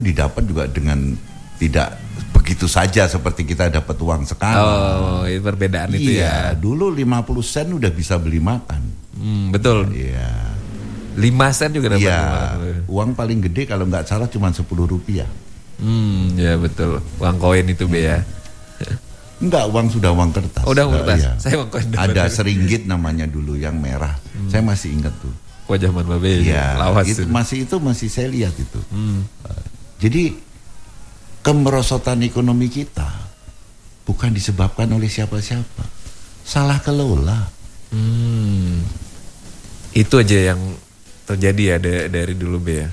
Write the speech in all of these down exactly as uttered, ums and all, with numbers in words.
didapat juga dengan tidak begitu saja seperti kita dapat uang sekarang. Oh, itu perbedaan itu iya, ya. dulu lima puluh sen udah bisa beli makan. Hmm, betul. Iya. lima sen juga dapat Iya, makan. uang paling gede kalau nggak salah cuma sepuluh rupiah. Hmm, ya betul. Uang koin itu Be ya. Enggak, uang sudah uang kertas. Oh, udah uang kertas. Iya. Saya uang koin. Ada seringgit namanya dulu yang merah. Hmm. Saya masih ingat tuh. Wah, zaman Babe. Iya, Lawas itu, itu. masih itu masih saya lihat itu. Hmm. Uh, jadi kemerosotan ekonomi kita bukan disebabkan oleh siapa-siapa, salah kelola. Hmm. Itu aja yang terjadi ya dari, dari dulu Be ya.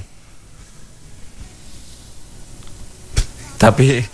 Tapi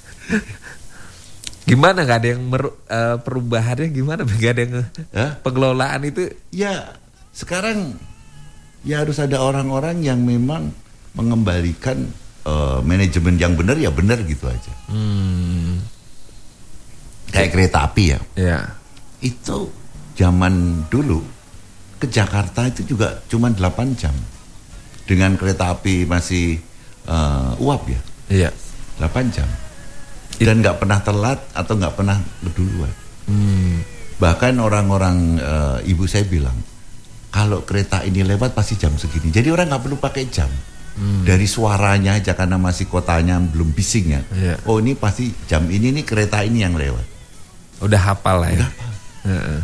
gimana, gak ada yang mer, uh, perubahannya gimana? Gak ada yang Hah? pengelolaan itu? Ya sekarang ya harus ada orang-orang yang memang mengembalikan uh, manajemen yang benar ya benar gitu aja. Hmm. Kayak kereta api ya. Ya. Itu zaman dulu ke Jakarta itu juga cuma delapan jam. Dengan kereta api masih uh, uap ya. Iya. delapan jam. Dan nggak pernah telat atau nggak pernah keduluan. Hmm. Bahkan orang-orang uh, ibu saya bilang, kalau kereta ini lewat pasti jam segini. Jadi orang nggak perlu pakai jam. Hmm. Dari suaranya aja karena masih kotanya belum bising ya. Iya. Oh ini pasti jam ini nih kereta ini yang lewat. Udah hafal lah ya. Udah hafal. Uh-uh.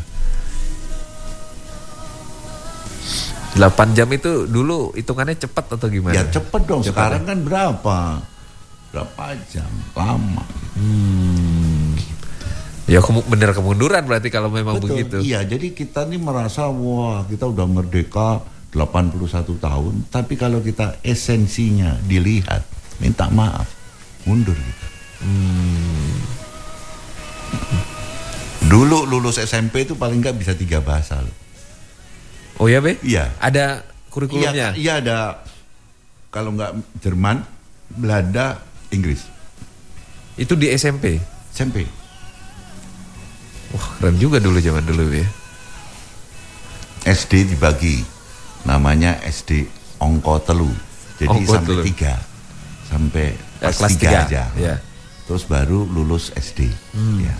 delapan jam itu dulu hitungannya cepat atau gimana? Ya cepet dong. Cepet Sekarang ya? kan berapa? Berapa jam? Lama. Hmm. Ya kemu- bener kemunduran berarti kalau memang Betul. begitu. Iya, jadi kita nih merasa wah kita udah merdeka delapan puluh satu tahun, tapi kalau kita esensinya dilihat, minta maaf, mundur gitu. Hmm. Dulu lulus S M P itu paling nggak bisa tiga bahasa loh. Oh ya Be? Iya. Ada kurikulumnya? Iya, iya ada. Kalau nggak Jerman, Belanda, Inggris. Itu di S M P? S M P. Wah keren juga dulu zaman dulu ya. S D dibagi, namanya S D Ongko Telu. Jadi Ongko sampai telu. tiga, sampai Ya, kelas kelas tiga tiga aja. ya. Terus baru lulus S D. Hmm. Ya.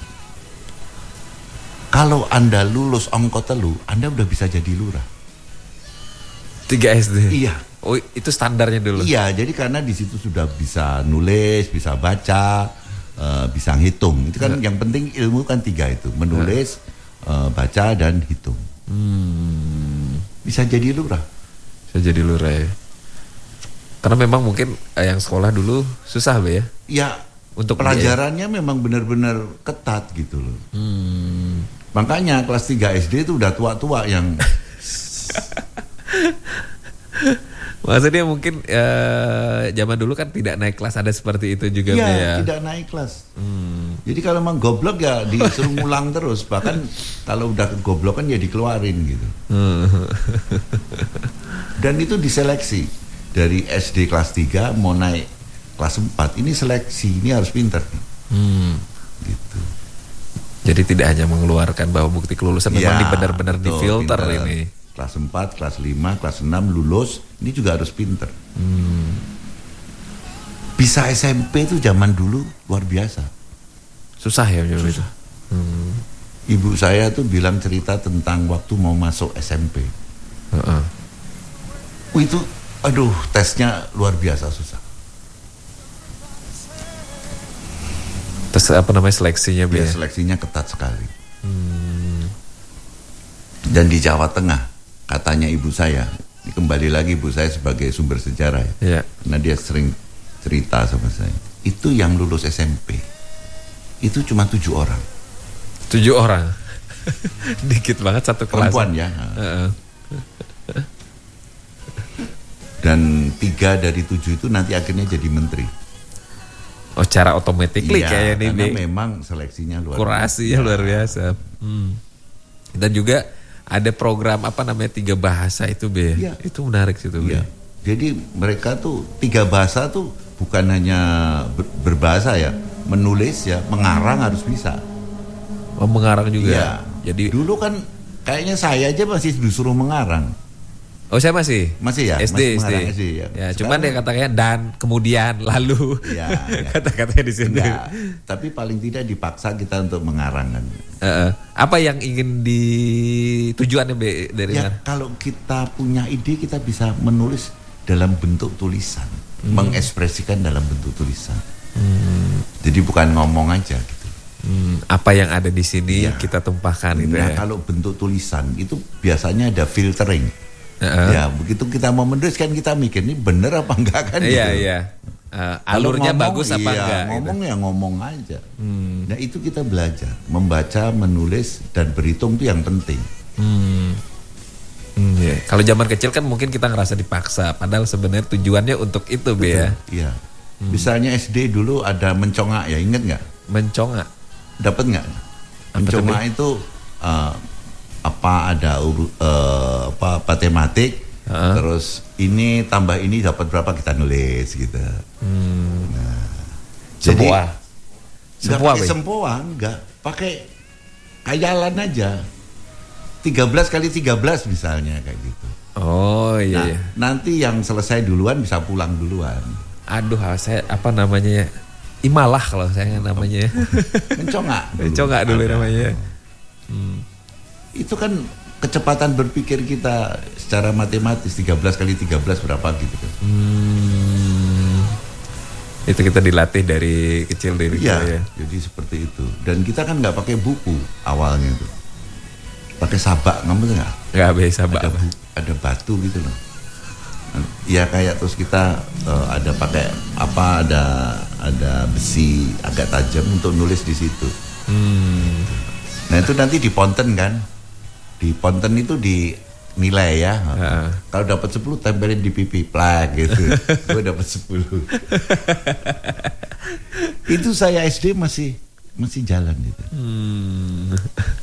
Kalau Anda lulus Ongko Telu, Anda udah bisa jadi lurah. tiga S D? Iya. Oh itu standarnya dulu? Iya, jadi karena di situ sudah bisa nulis, bisa baca, uh, bisa ngitung. Itu kan ya. yang penting ilmu kan tiga itu, menulis, ya. uh, baca dan hitung. Hmm. Bisa jadi lurah. Bisa jadi lurah ya. Karena memang mungkin eh, yang sekolah dulu susah Be ya? Ya, untuk pelajarannya dia, memang benar-benar ketat gitu loh. Hmm. Makanya kelas tiga S D itu udah tua-tua yang maksudnya mungkin eh, zaman dulu kan tidak naik kelas, ada seperti itu juga ya, ya. tidak naik kelas. Hmm. Jadi kalau emang goblok ya disuruh ngulang terus. Bahkan kalau udah kegoblokan ya dikeluarin gitu. Hmm. Dan itu diseleksi. Dari S D kelas tiga mau naik kelas empat. Ini seleksi, ini harus pintar. Hmm. Gitu. Jadi tidak hanya mengeluarkan bahwa bukti kelulusan, Ya, memang benar-benar betul, difilter pinter. ini. Kelas empat, kelas lima, kelas enam lulus, ini juga harus pinter. Hmm. Bisa S M P itu zaman dulu luar biasa. Susah ya dulu itu. Hmm. Ibu saya tuh bilang cerita tentang waktu mau masuk S M P. Uh-uh. Oh, itu, aduh, tesnya luar biasa susah. Terus apa namanya seleksinya Be? Ya, seleksinya ketat sekali. Hmm. Dan di Jawa Tengah, katanya ibu saya, ini kembali lagi ibu saya sebagai sumber sejarah ya, Ya. karena dia sering cerita sama saya. Itu yang lulus S M P, itu cuma tujuh orang. Tujuh orang, dikit banget satu kelas. Perempuan ya. Uh-uh. Dan tiga dari tujuh itu nanti akhirnya jadi menteri. Oh, cara otomatikly Iya, kayak ini karena Be. memang seleksinya luar Kurasinya biasa. luar biasa. Hmm. Dan juga ada program apa namanya tiga bahasa itu Be. Iya. Itu menarik sih itu Be. Iya. Jadi mereka tuh tiga bahasa tuh bukan hanya ber- berbahasa ya, menulis ya, mengarang harus bisa. Oh, mengarang juga. Iya. Jadi Dulu kan kayaknya saya aja masih disuruh mengarang. Oh saya masih. Masih ya? S D, Masih S D. mengarang S D ya. Ya, cuman dia katanya dan kemudian lalu. Ya, ya. Kata-katanya di sini. Enggak, tapi paling tidak dipaksa kita untuk mengarang kan. Uh, apa yang ingin di tujuannya Be, dari Ya mana? kalau kita punya ide kita bisa menulis dalam bentuk tulisan, hmm. mengekspresikan dalam bentuk tulisan. Hmm. Jadi bukan ngomong aja gitu. Hmm, apa yang ada di sini ya. Kita tumpahkan gitu nah, ya. Kalau bentuk tulisan itu biasanya ada filtering. Uh-uh. Ya begitu kita mau menulis kan kita mikir ini bener apa enggak kan? Iya gitu. iya. Uh, alurnya ngomong, bagus apa iya, enggak? Ngomong gitu. ya ngomong aja. Hmm. Nah itu kita belajar membaca, menulis dan berhitung itu yang penting. Hmm. Hmm, yeah. Kalau zaman kecil kan mungkin kita ngerasa dipaksa, padahal sebenarnya tujuannya untuk itu Be ya. Iya. Hmm. Misalnya S D dulu ada mencongak ya, inget nggak? Mencongak. Dapat nggak? Mencongak itu uh, apa ada uru, uh, apa matematik, uh-huh. terus ini tambah ini dapat berapa kita nulis gitu. Hmm. Nah, sempoa. Jadi nggak pakai sempoa, nggak pakai khayalan aja. tiga belas kali tiga belas misalnya kayak gitu. Oh iya. Nah, iya. nanti yang selesai duluan bisa pulang duluan. Aduh, saya apa namanya ya? Imalah kalau saya namanya. Mencongak. Dulu. Mencongak dulu ada. Namanya. Hmm. Itu kan kecepatan berpikir kita secara matematis tiga belas kali tiga belas berapa gitu kan. Hmm. Itu kita dilatih dari kecil dari ya, ya. Jadi seperti itu. Dan kita kan nggak pakai buku awalnya itu. Pakai sabak, ngerti nggak? Nggak bisa sabak. Ada, bu, ada batu gitu loh. Ya kayak terus kita uh, ada pakai apa ada ada besi agak tajam untuk nulis di situ. Hmm. Nah itu nanti di ponten kan, di ponten itu dinilai ya. Uh. Kalau dapat sepuluh tempelin di pipi, plak gitu. Gue dapat sepuluh. Itu saya S D masih masih jalan gitu. Hmm.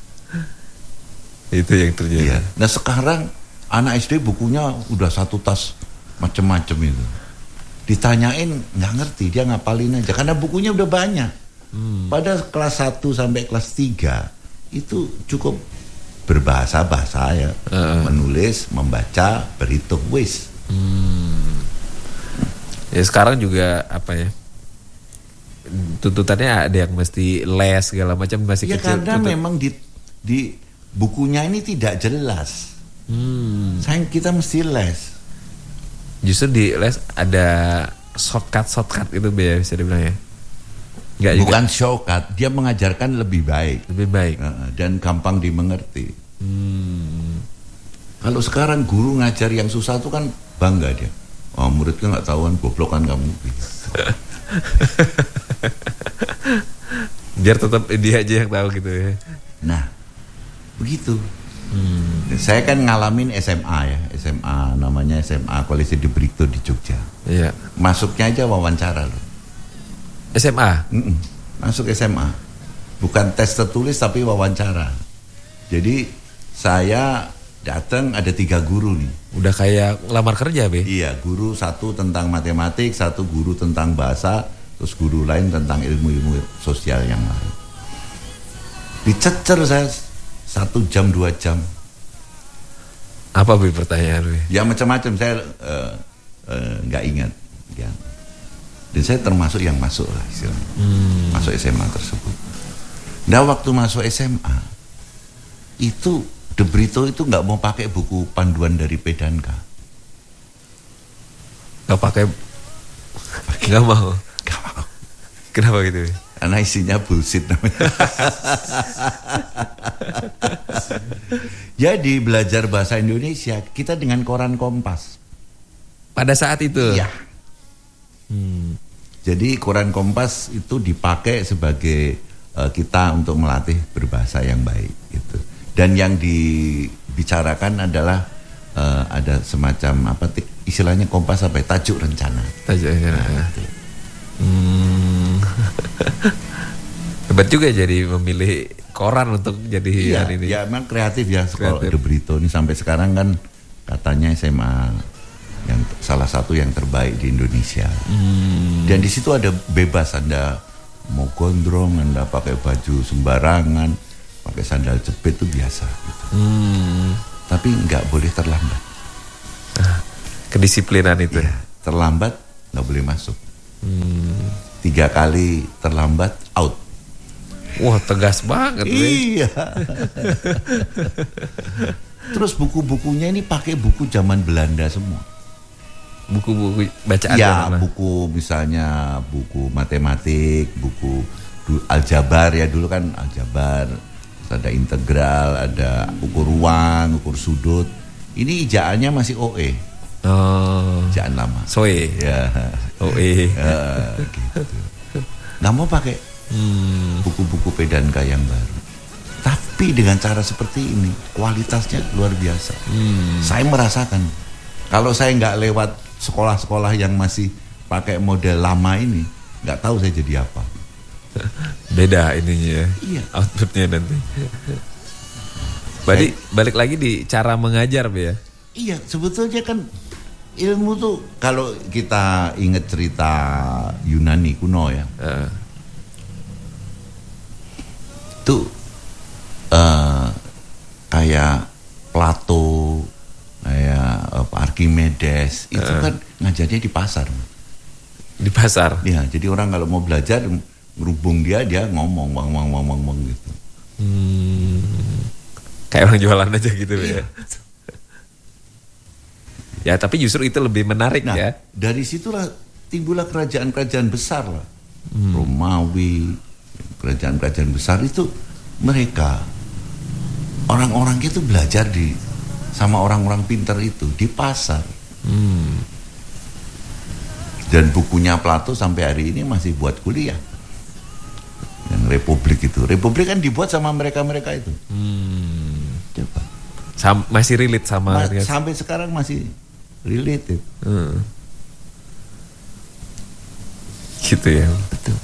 Itu yang terjadi. Iya. Nah sekarang anak S D bukunya udah satu tas macem-macem itu. Ditanyain nggak ngerti, dia ngapalin aja karena bukunya udah banyak. Hmm. Pada kelas satu sampai kelas tiga itu cukup berbahasa-bahasa ya, uh-uh. menulis, membaca, berhitung, wis. Hmm. Ya sekarang juga apa ya? Tuntutannya ada yang mesti les segala macam masih ya, kecil. Ya karena tuntut. memang di di bukunya ini tidak jelas. Hmm. Sayang kita mesti les. Justru di les ada shortcut shortcut itu bisa dibilang ya. Nggak Bukan juga. shortcut, dia mengajarkan lebih baik, lebih baik dan gampang dimengerti. Hmm. Kalau sekarang guru ngajar yang susah tuh kan bangga dia. Oh muridnya nggak tahuan, goblokan kamu. Biar tetap dia aja yang tahu gitu ya. Nah, begitu. Hmm. Saya kan ngalamin S M A ya, S M A namanya S M A Kolese de Brito di Jogja. Iya. Masuknya aja wawancara loh. S M A? Mm-mm. Masuk S M A. Bukan tes tertulis tapi wawancara. Jadi saya datang ada tiga guru nih. Udah kayak lamar kerja Be? Iya, guru satu tentang matematik, satu guru tentang bahasa, terus guru lain tentang ilmu-ilmu sosial yang lain. Dicecer saya satu jam dua jam. Apa Be pertanyaan Be? Ya macam-macam saya nggak uh, uh, ingat. Ya. Dan saya termasuk yang masuk lah istilahnya. Hmm. Masuk S M A tersebut. Nah waktu masuk S M A itu De Brito itu nggak mau pakai buku panduan dari Pedanka. Nggak pakai? Nggak mau. Nggak mau. Kenapa gitu? Karena isinya bullshit namanya. Jadi belajar bahasa Indonesia kita dengan koran Kompas. Pada saat itu? Iya. Hmm. Jadi koran Kompas itu dipakai sebagai uh, kita untuk melatih berbahasa yang baik gitu. Dan yang dibicarakan adalah uh, ada semacam apa istilahnya Kompas apa ya? Tajuk rencana. Tajuk rencana. Nah, hmm. Hebat juga jadi memilih koran untuk jadi iya, hari ini. Ya memang kreatif ya sekolah De Brito ini sampai sekarang kan katanya S M A yang salah satu yang terbaik di Indonesia. Hmm. Dan di situ ada bebas, Anda mau gondrong, Anda pakai baju sembarangan, pakai sandal jepit itu biasa gitu. Hmm. Tapi nggak boleh terlambat. Kedisiplinan itu. Ya, terlambat nggak boleh masuk. Hmm. Tiga kali terlambat out. Wah, tegas banget. Iya. Terus buku-bukunya ini pakai buku zaman Belanda semua. Buku-buku bacaan. Ya, mana? buku misalnya buku matematik, buku aljabar ya dulu kan aljabar. Terus ada integral, ada ukur ruang, ukur sudut. Ini ijaannya masih O E. Oh. Ijaan lama. Soe. Ya. O E. Ya, gitu. Nggak mau pakai Hmm. buku-buku Pedanka yang baru. Tapi dengan cara seperti ini kualitasnya luar biasa. Hmm. Saya merasakan kalau saya nggak lewat sekolah-sekolah yang masih pakai model lama ini, nggak tahu saya jadi apa. Beda ininya ya. Iya. Outputnya nanti. Balik balik lagi di cara mengajar, Be ya. Iya, sebetulnya kan ilmu tuh kalau kita ingat cerita Yunani kuno ya. Uh. Itu uh, kayak Plato, kayak uh, Archimedes, itu uh. kan ngajarnya di pasar. Di pasar. Ya, jadi orang kalau mau belajar ngerubung dia, dia ngomong wang wang wang wang, wang gitu. Hmm. Kayak orang jualan aja gitu ya. Ya, tapi justru itu lebih menarik nah, ya. Dari situlah timbullah kerajaan-kerajaan besar lah. Hmm. Romawi, kerajaan-kerajaan besar itu mereka orang-orang itu belajar di sama orang-orang pintar itu di pasar. Hmm. Dan bukunya Plato sampai hari ini masih buat kuliah. Yang Republik itu, Republik kan dibuat sama mereka-mereka itu. Hmm. Coba. Sam- masih relate sama. Ma- sampai sekarang masih related. Hmm. Gitu ya. Betul.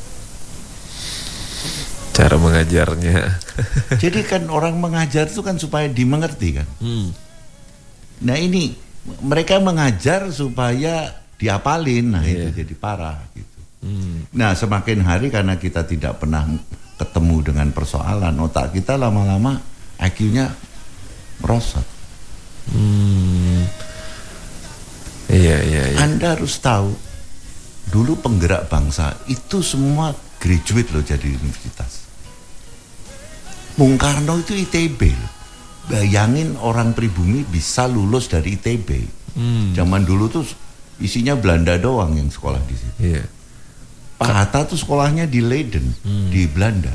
Cara mengajarnya. Jadi kan orang mengajar itu kan supaya dimengerti kan. Hmm. Nah ini mereka mengajar supaya diapalin, nah yeah. itu jadi parah gitu. Hmm. Nah semakin hari karena kita tidak pernah ketemu dengan persoalan, otak kita lama-lama I Q-nya merosot. Hmm. Iya, iya, iya. Anda harus tahu, dulu penggerak bangsa itu semua graduate loh jadi universitas. Bung Karno itu I T B loh. Bayangin orang pribumi bisa lulus dari I T B. Hmm. Zaman dulu tuh isinya Belanda doang yang sekolah di situ. Iya. Pak Hatta tuh sekolahnya di Leiden, hmm. di Belanda.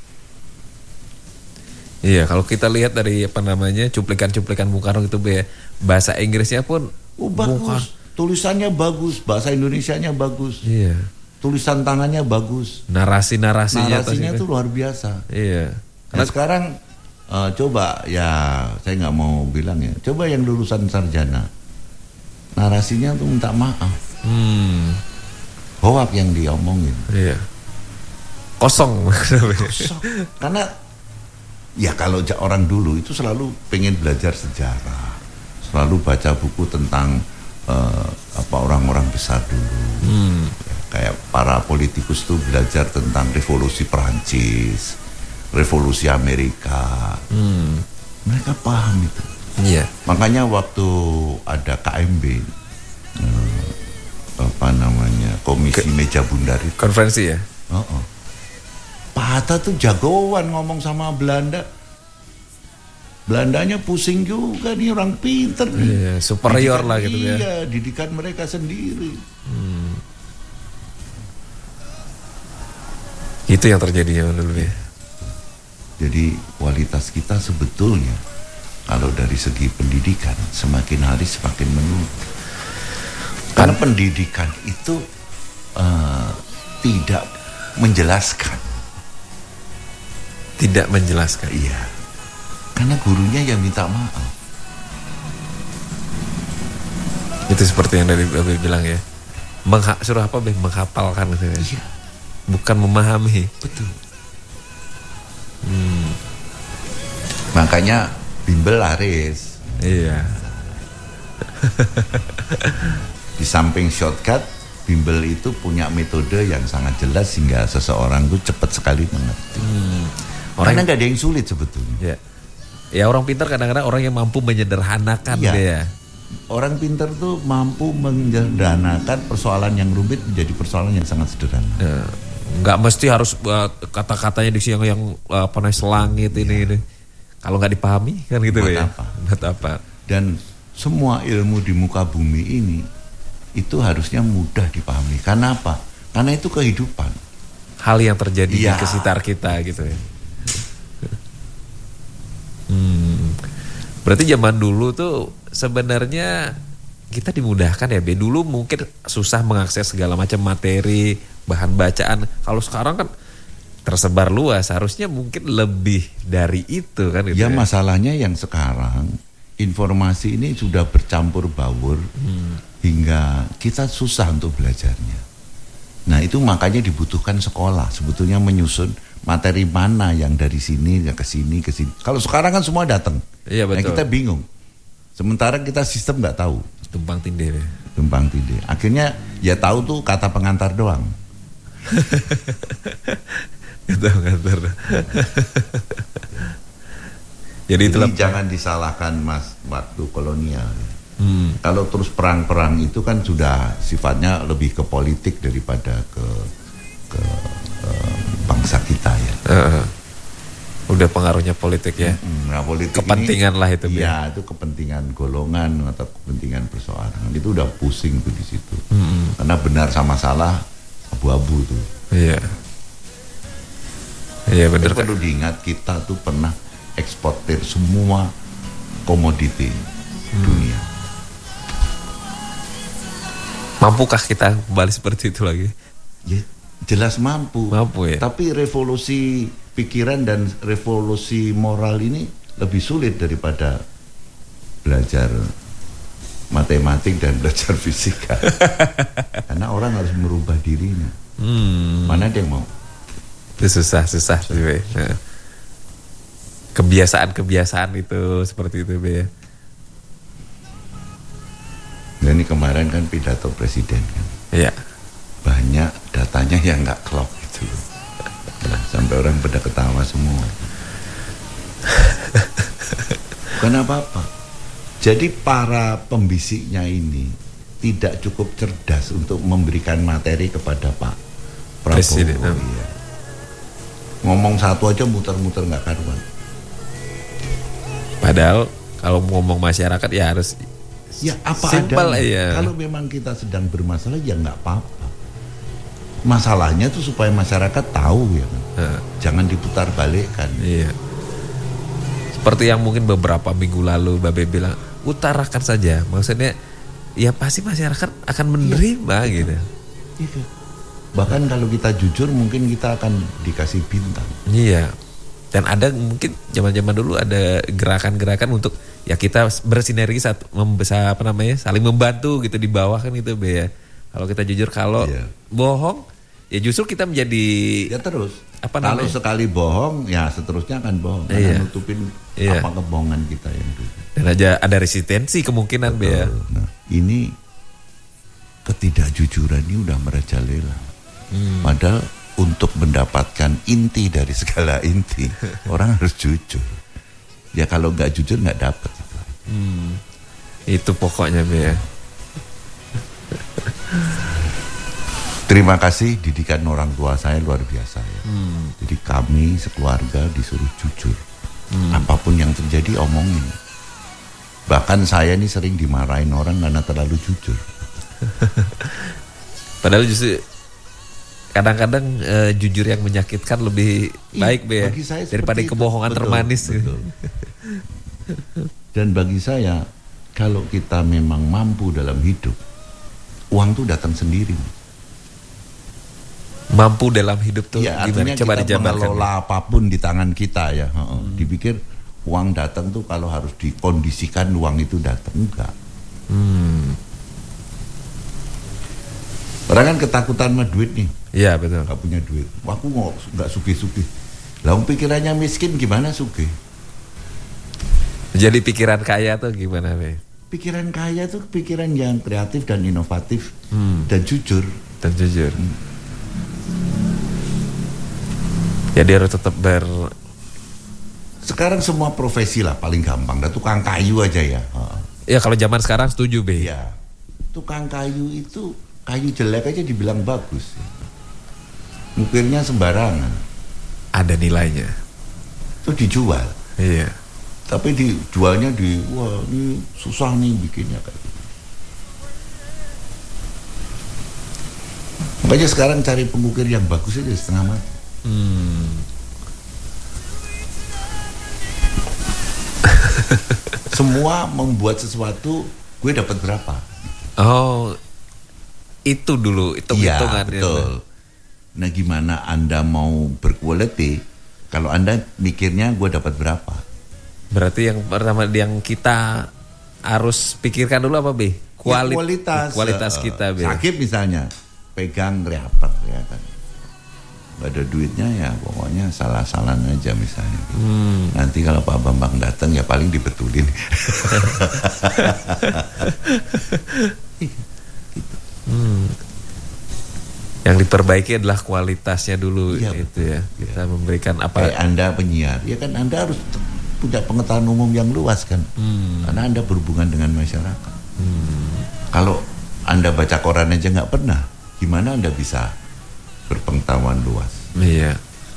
Iya, kalau kita lihat dari apa namanya cuplikan-cuplikan Bung Karno itu bahasa Inggrisnya pun oh, bagus, tulisannya bagus, bahasa Indonesianya bagus. Iya. Tulisan tangannya bagus. Narasi-narasinya Narasinya tuh luar biasa. Iya. Karena sekarang uh, coba ya saya nggak mau bilang ya, coba yang lulusan sarjana, narasinya tuh minta maaf. Hmm. Hoak yang diomongin. Iya. Kosong. Kosong. Karena ya kalau orang dulu itu selalu pengen belajar sejarah, selalu baca buku tentang uh, apa orang-orang besar dulu. Hmm. Ya, kayak para politikus tuh belajar tentang revolusi Perancis, revolusi Amerika. Hmm. Mereka paham itu. Iya. Makanya waktu ada K M B, uh, apa namanya komisi Ke, meja bundar itu. Konferensi ya. Uh-uh. Pak Hatta tuh jagoan ngomong sama Belanda. Belandanya pusing juga nih, orang pinter nih. Iya, superior didikan, lah gitu iya, ya. Iya, didikan mereka sendiri. Hmm. Itu yang terjadi ya dulu ya. Jadi kualitas kita sebetulnya kalau dari segi pendidikan semakin hari semakin menurun. Karena pendidikan itu uh, tidak menjelaskan. Tidak menjelaskan. Iya. Karena gurunya yang minta maaf. Itu seperti yang dari Babe bilang ya. Mengha- suruh apa Be? Menghafalkan gitu ya. Iya. Bukan memahami. Betul. Hmm. Makanya bimbel laris. Iya. Di samping shortcut, bimbel itu punya metode yang sangat jelas sehingga seseorang itu cepat sekali mengerti. Hmm. Orang Karena nggak ada yang sulit sebetulnya. Ya. Ya orang pintar kadang-kadang orang yang mampu menyederhanakan iya. dia. orang pintar tuh mampu menjernihkan persoalan yang rumit menjadi persoalan yang sangat sederhana. Ya, nggak mesti harus uh, kata-katanya diksi yang yang uh, apa namanya selangit ini ini. Kalau nggak dipahami kan gitu Buat ya. apa? Buat apa? Dan semua ilmu di muka bumi ini itu harusnya mudah dipahami. Karena apa? Karena itu kehidupan. Hal yang terjadi Ya. di sekitar kita gitu ya. Hmm. Berarti zaman dulu tuh sebenarnya kita dimudahkan ya, Be. Dulu mungkin susah mengakses segala macam materi, bahan bacaan. Kalau sekarang kan tersebar luas, harusnya mungkin lebih dari itu kan gitu Ya ya. masalahnya yang sekarang informasi ini sudah bercampur baur hmm. hingga kita susah untuk belajarnya. Nah itu makanya dibutuhkan sekolah sebetulnya menyusun materi mana yang dari sini ya ke sini ke sini. Kalau sekarang kan semua datang. Iya betul. Nah, kita bingung. Sementara kita sistem nggak tahu. Tumpang tindih. Ya. Tumpang tindih. Akhirnya ya tahu tuh kata pengantar doang. Kata pengantar. Jadi itulah. Jadi jangan disalahkan Mas waktu kolonial. Hmm. Kalau terus perang-perang itu kan sudah sifatnya lebih ke politik daripada ke ke eh, bangsa kita ya. Uh, udah pengaruhnya politik ya. Nah, politik kepentingan ini, lah itu. Iya, itu kepentingan golongan atau kepentingan perseorangan. Itu udah pusing tuh di situ. Hmm. Karena benar sama salah abu-abu tuh. Iya. Iya benar. Perlu diingat kita tuh pernah eksportir semua komoditi hmm. dunia. Mampukah kita kembali seperti itu lagi? Ya, jelas mampu. Mampu ya. Tapi revolusi pikiran dan revolusi moral ini lebih sulit daripada belajar matematik dan belajar fisika. Karena orang harus merubah dirinya. Hmm. Mana ada yang mau? Itu susah, susah. susah. Nah. Kebiasaan-kebiasaan itu seperti itu, Be. Nah, ini kemarin kan pidato presiden kan. Iya. Banyak datanya yang nggak klop gitu. Nah, sampai orang pada ketawa semua. Bukan apa-apa. Jadi para pembisiknya ini tidak cukup cerdas untuk memberikan materi kepada Pak Prabowo. Presiden. Iya. Ngomong satu aja muter-muter nggak karuan. Padahal kalau ngomong masyarakat ya harus ya apa simple adanya. ya. Kalau memang kita sedang bermasalah ya nggak apa-apa. Masalahnya tuh supaya masyarakat tahu ya kan. Nah. Jangan diputar balikkan. Iya. Seperti yang mungkin beberapa minggu lalu Babe bilang, utarakan saja. Maksudnya ya pasti masyarakat akan menerima ya, gitu. Iya. Bahkan kalau kita jujur mungkin kita akan dikasih bintang. Iya. Dan ada mungkin zaman-zaman dulu ada gerakan-gerakan untuk ya kita bersinergi saat membesar apa namanya saling membantu gitu di bawah kan gitu Be ya. Kalau kita jujur kalau iya. bohong ya justru kita menjadi ya terus. Apa kalau namanya? sekali bohong ya seterusnya akan bohong iya. karena nutupin iya. apa kebohongan kita yang dulu. Dan aja ada resistensi kemungkinan Be ya. Nah, ini ketidakjujuran ini udah merajalela. Hmm. Padahal untuk mendapatkan inti dari segala inti orang harus jujur. Ya kalau nggak jujur nggak dapat. Hmm. Itu pokoknya Be ya. Terima kasih didikan orang tua saya luar biasa ya. Hmm. Jadi kami sekeluarga disuruh jujur. Hmm. Apapun yang terjadi omongin. Bahkan saya ini sering dimarahin orang karena terlalu jujur. Padahal justru kadang-kadang uh, jujur yang menyakitkan lebih baik Be ya, daripada kebohongan betul, termanis. Betul. Dan bagi saya kalau kita memang mampu dalam hidup, uang tuh datang sendiri. Mampu dalam hidup tuh ya, gimana? Coba kita dijabarkan. Mengelola apapun di tangan kita ya. Hmm. Dipikir uang datang tuh kalau harus dikondisikan uang itu datang, enggak. Hmm. Orang kan ketakutan sama duit nih. Iya betul. Gak punya duit. Wah, aku nggak sugih-sugih. Lah pikirannya miskin gimana sugih? Jadi pikiran kaya tuh gimana Be? Pikiran kaya tuh pikiran yang kreatif dan inovatif hmm. dan jujur. Dan jujur. Hmm. Jadi harus tetap ber. Sekarang semua profesi lah paling gampang. Dah tukang kayu aja ya. Ya kalau zaman sekarang setuju Be. Ya, tukang kayu itu kayu jelek aja dibilang bagus. Mukirnya sembarangan. Ada nilainya. Itu dijual. Iya. Tapi dijualnya di, wah ini susah nih bikinnya kayak gitu. Makanya sekarang cari pengukir yang bagus aja setengah mati. Hmm. Semua membuat sesuatu, gue dapat berapa? Oh, itu dulu hitung-hitungan. Iya, betul. Nah, gimana Anda mau berquality kalau Anda mikirnya gue dapat berapa? Berarti yang pertama yang kita harus pikirkan dulu apa Be? Kuali- ya, kualitas. Kualitas uh, kita Be. Sakit misalnya, pegang reaper ya kan. Gak ada duitnya ya pokoknya salah-salah aja misalnya. Hmm. Nanti kalau Pak Bambang datang ya paling dibetulin. Gitu. Hmm. Yang diperbaiki adalah kualitasnya dulu ya, itu betul. Ya. Kita ya. Memberikan apa? Kayak Anda penyiar, ya kan Anda harus punya pengetahuan umum yang luas kan. Hmm. Karena Anda berhubungan dengan masyarakat. Hmm. Kalau Anda baca koran aja nggak pernah, gimana Anda bisa berpengetahuan luas? Iya.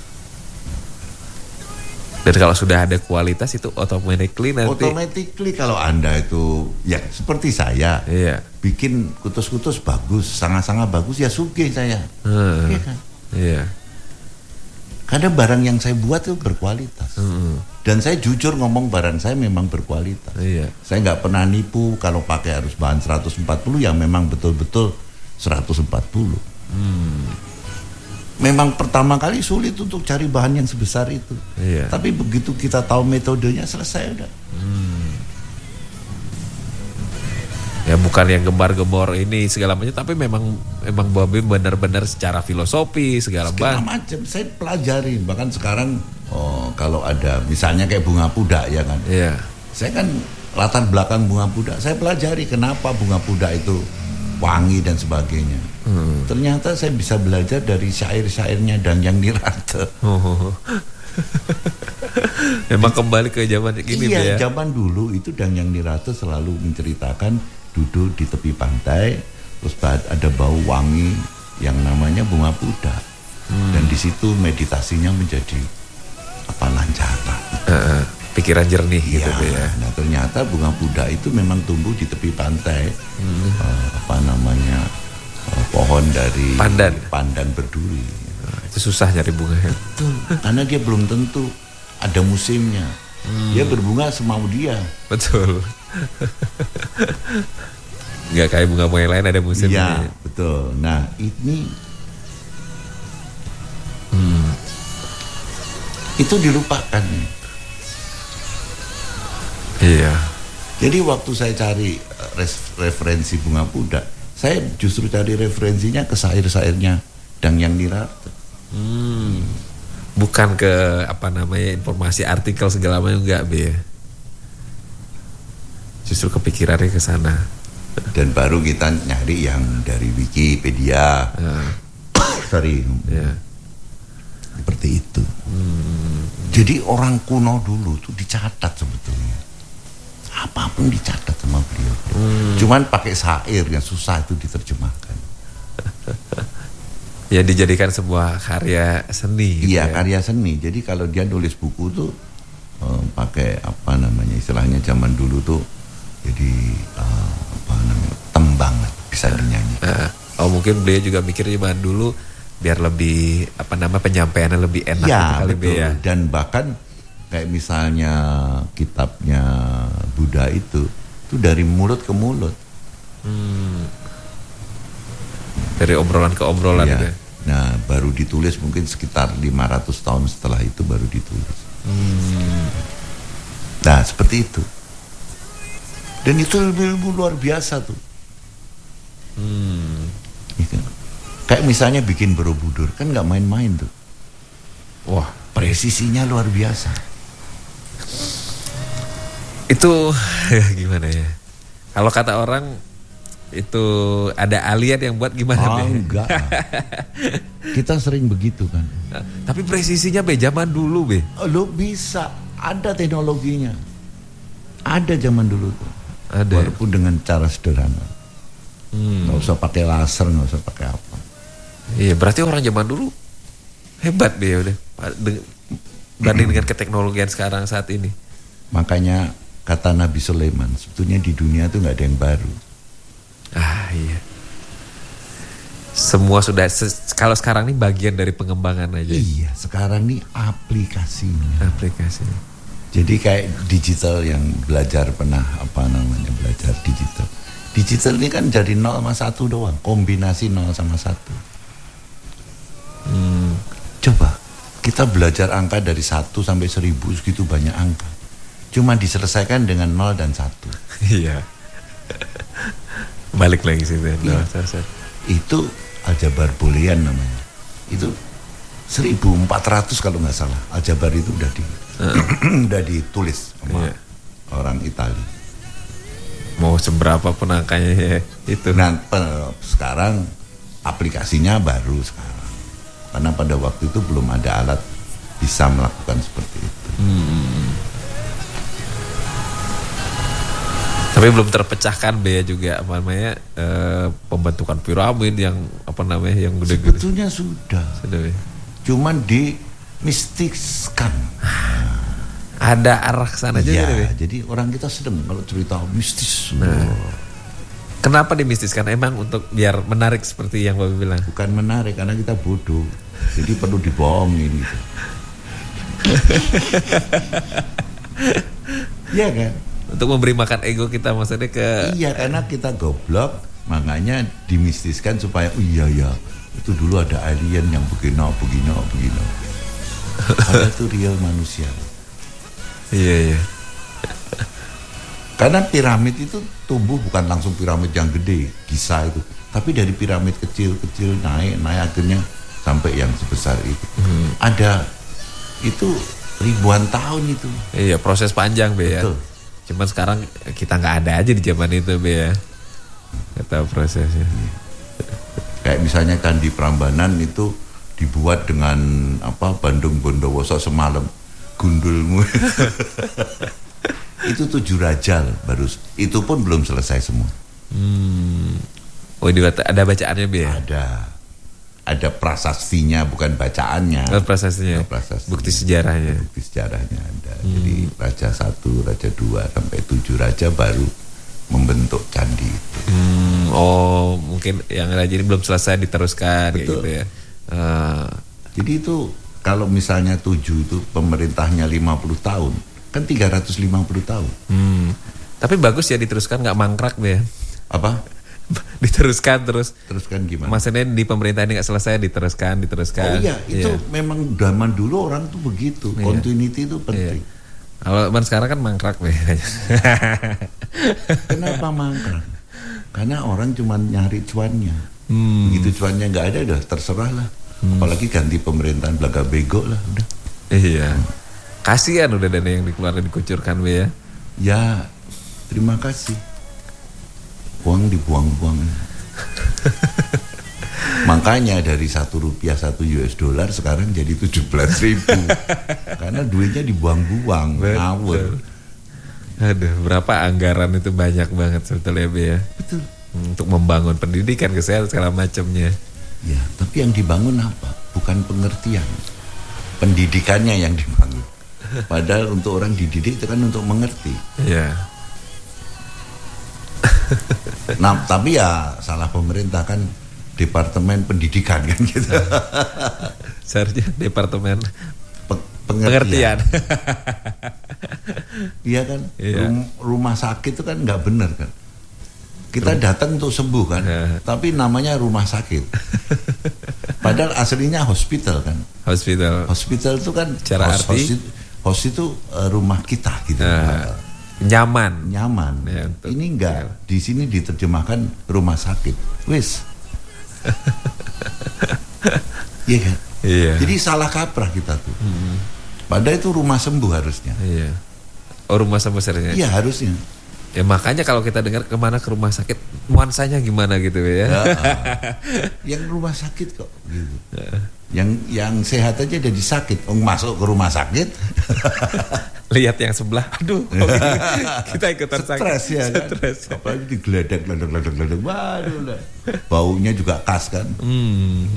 Dan kalau sudah ada kualitas itu automatically nanti. Automatically kalau Anda itu ya seperti saya, iya. Bikin kutus-kutus bagus, sangat-sangat bagus ya sugih saya. Hmm. Iya kan? Iya. Karena barang yang saya buat itu berkualitas. Hmm. Dan saya jujur ngomong barang saya memang berkualitas. Iya. Saya nggak pernah nipu kalau pakai harus bahan seratus empat puluh yang memang betul-betul seratus empat puluh. Hmm. Memang pertama kali sulit untuk cari bahan yang sebesar itu. Iya. Tapi begitu kita tahu metodenya selesai udah. Hmm. Ya bukan yang gembar-gembor ini segala macam, tapi memang memang Bobi benar-benar secara filosofi segala, segala macam saya pelajari. Bahkan sekarang oh, kalau ada misalnya kayak bunga pudak ya kan. Iya. Saya kan latar belakang bunga pudak, saya pelajari kenapa bunga pudak itu wangi dan sebagainya. Hmm. Ternyata saya bisa belajar dari syair-syairnya Dangyang Nirata. Oh. Memang kembali ke zaman gini iya, ya. Zaman dulu itu Dangyang Nirata selalu menceritakan duduk di tepi pantai, terus ada bau wangi yang namanya bunga pudak. Hmm. Dan di situ meditasinya menjadi apa lancaran. Uh, pikiran jernih ya, gitu ya. Nah ternyata bunga pudak itu memang tumbuh di tepi pantai. Hmm. Uh, apa namanya? Pohon dari pandan, pandan berduri. Nah, itu susah nyari bunga. Betul, karena dia belum tentu ada musimnya. Hmm. Dia berbunga semau dia. Betul. Nggak kayak bunga-bunga yang lain ada musimnya. Iya, betul. Nah ini hmm. itu dilupakan. Iya. Jadi waktu saya cari referensi bunga pudak, saya justru cari referensinya ke syair-syairnya Dangyang Nirata. Hmm. Bukan ke apa namanya informasi artikel segala macam enggak Be. Justru kepikirannya ke sana. Dan baru kita nyari yang dari Wikipedia. Uh. Sorry. Yeah. Seperti itu. Hmm. Jadi orang kuno dulu tuh dicatat sebetulnya. Apapun dicatat sama beliau. Hmm. Cuman pakai syair yang susah itu diterjemahkan. Ya dijadikan sebuah karya seni. Gitu iya, ya. Karya seni. Jadi kalau dia nulis buku tuh uh, pakai apa namanya istilahnya zaman dulu tuh jadi uh, apa namanya tembang bisa dinyanyi. Uh, oh mungkin beliau juga mikir zaman dulu biar lebih apa namanya penyampaiannya lebih enak ya, gitu kali betul. Ya. Dan bahkan kayak misalnya kitabnya Buddha itu itu dari mulut ke mulut. Hmm. Dari obrolan ke obrolan ya. Gitu. Nah, baru ditulis mungkin sekitar lima ratus tahun setelah itu baru ditulis. Hmm. Nah, seperti itu. Dan itu ilmu luar biasa tuh. Hmm. Gitu. Kayak misalnya bikin Borobudur kan nggak main-main tuh. Wah, presisinya luar biasa. Itu gimana ya? Kalau kata orang itu ada alien yang buat gimana? Oh, enggak. Kita sering begitu kan. Tapi presisinya Be zaman dulu Be. Lo bisa, ada teknologinya. Ada zaman dulu tuh. Ada. Walaupun dengan cara sederhana. Hmm. Nggak usah pakai laser, nggak usah pakai apa. Iya, berarti orang zaman dulu hebat deh udah. Banding dengan keteknologian sekarang saat ini. Makanya kata Nabi Sulaiman, sebetulnya di dunia itu nggak ada yang baru. Ah iya. Semua sudah, kalau sekarang ini bagian dari pengembangan aja. Iya, sekarang ini aplikasinya. Aplikasinya. Jadi kayak digital yang belajar pernah apa namanya belajar digital. Digital ini kan jadi nol sama satu doang, kombinasi nol sama satu. Hmm. Coba kita belajar angka dari satu sampai seribu segitu banyak angka. Cuma diselesaikan dengan nol dan satu. Iya. Balik lagi sih. Iya. Itu aljabar boolean namanya. Itu seribu empat ratus kalau nggak salah. Aljabar itu udah di uh. udah ditulis sama yeah. orang Italia. Mau seberapa pun angkanya ya itu. Nah, sekarang aplikasinya baru sekarang. Karena pada waktu itu belum ada alat bisa melakukan seperti itu. Hmm. Tapi belum terpecahkan Bea juga apa namanya eh, pembentukan piramid yang apa namanya yang gede-gede. Sebetulnya sudah. Sudah ya. Cuman dimistiskan. Ada arah sana juga ya, deh. Jadi orang kita sedang kalau cerita mistis. Nah, kenapa dimistiskan? Emang untuk biar menarik seperti yang Bapak bilang? Bukan menarik karena kita bodoh. Jadi perlu dibohongin gitu. Iya kan? Untuk memberi makan ego kita maksudnya ke. Iya, karena kita goblok, makanya dimistiskan supaya oh iya ya itu dulu ada alien yang begini begini begini. Padahal itu real manusia. Iya iya. Karena piramid itu tumbuh bukan langsung piramid yang gede, Giza itu, tapi dari piramid kecil-kecil naik naik akhirnya sampai yang sebesar itu. Hmm. Ada itu ribuan tahun itu. Iya, proses panjang Be ya. Betul. Cuman sekarang kita nggak ada aja di zaman itu Be ya. Nggak tahu prosesnya. Kayak misalnya kan di Prambanan itu dibuat dengan apa Bandung Bondowoso semalam gundulmu. Itu tujuh raja baru, itu pun belum selesai semua. Hmm. Oh ini ada bacaannya Be ya? Ada, ada prasastinya bukan bacaannya. Oh, prasastinya. Oh, prasastinya. Bukti sejarahnya. Bukti sejarahnya ada. Hmm. Jadi raja satu, raja dua sampai tujuh raja baru membentuk candi itu. Hmm. Oh mungkin yang raja ini belum selesai diteruskan. Betul. Gitu ya. Uh. Jadi itu kalau misalnya tujuh itu pemerintahnya lima puluh tahun. Kan tiga ratus lima puluh tahun. Hmm. Tapi bagus ya diteruskan, nggak mangkrak deh. Apa? Diteruskan terus. Teruskan gimana? Maksudnya di pemerintah ini nggak selesai, diteruskan, diteruskan. Oh iya, itu iya. memang zaman dulu orang tuh begitu. Iya. Continuity itu penting. Iya. Kalau zaman sekarang kan mangkrak deh. Kenapa mangkrak? Karena orang cuma nyari cuannya. Hmm. Begitu cuannya nggak ada, udah terserah lah. Hmm. Apalagi ganti pemerintahan belaga bego lah, udah. Iya. Kasihan udah dana yang dikeluarkan dikucurkan Be ya. Ya, terima kasih. Uang dibuang-buang. Makanya dari satu rupiah satu U S dollar sekarang jadi tujuh belas ribu. Karena duitnya dibuang-buang, ngawur. Aduh, berapa anggaran itu banyak banget sebetulnya Be ya. Betul. Untuk membangun pendidikan, kesehatan segala macamnya. Ya, tapi yang dibangun apa? Bukan pengertian. Pendidikannya yang dibangun. Padahal untuk orang dididik itu kan untuk mengerti. Iya. Nah, tapi ya salah pemerintah kan departemen pendidikan kan gitu. Seharusnya departemen Pe- pengertian. Iya kan? Iya. Rum- rumah sakit itu kan nggak benar kan. Kita datang untuk sembuh kan, Ya. tapi namanya rumah sakit. Padahal aslinya hospital kan. Hospital. Hospital itu kan Secara host, arti? host, itu, host itu uh, rumah kita gitu. Uh, nyaman. Nyaman. Ya, untuk- Ini enggak. Di sini diterjemahkan rumah sakit. Wis. Iya kan? Iya. Jadi salah kaprah kita tuh. Hmm. Padahal itu rumah sembuh harusnya. Iya. Oh rumah sama sernya. Iya harusnya. Ya makanya kalau kita dengar kemana ke rumah sakit, nuansanya gimana gitu ya. Ya, yang rumah sakit kok gitu. Yang yang sehat aja jadi sakit. Oh, masuk ke rumah sakit. Lihat yang sebelah, aduh, kok gini? Kita ikutan sakit. Stres ya kan. Stres. Apalagi digeledak, geledek, geledek, geledek. Waduh lah. Baunya juga khas kan. Hmm.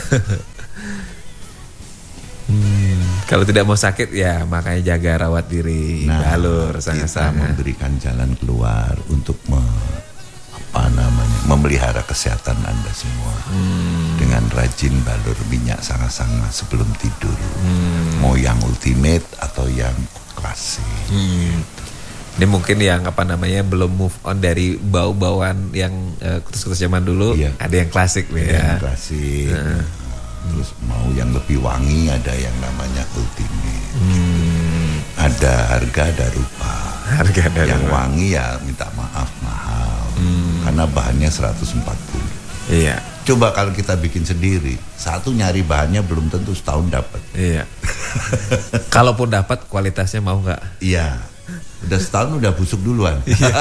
Hmm, kalau tidak mau sakit ya makanya jaga rawat diri, Nah, balur kita sangat-sangat. memberikan jalan keluar untuk me, apa namanya memelihara kesehatan Anda semua Hmm. dengan rajin balur minyak sangat-sangat sebelum tidur. Hmm. Mau yang ultimate atau yang klasik. Hmm. Ini mungkin yang apa namanya belum move on dari bau-bauan yang uh, kutus-kutus zaman dulu. Iya. Ada yang klasik nih ya. Yang klasik. Nah. Terus mau yang lebih wangi ada yang namanya ultimate. Hmm. Ada harga, ada rupa. Harga dari Yang wangi ya minta maaf mahal. Hmm. Karena bahannya seratus empat puluh. Iya. Coba kalau kita bikin sendiri, satu nyari bahannya belum tentu setahun dapat. Iya. Kalaupun dapat kualitasnya mau nggak? Iya. Udah setahun udah busuk duluan.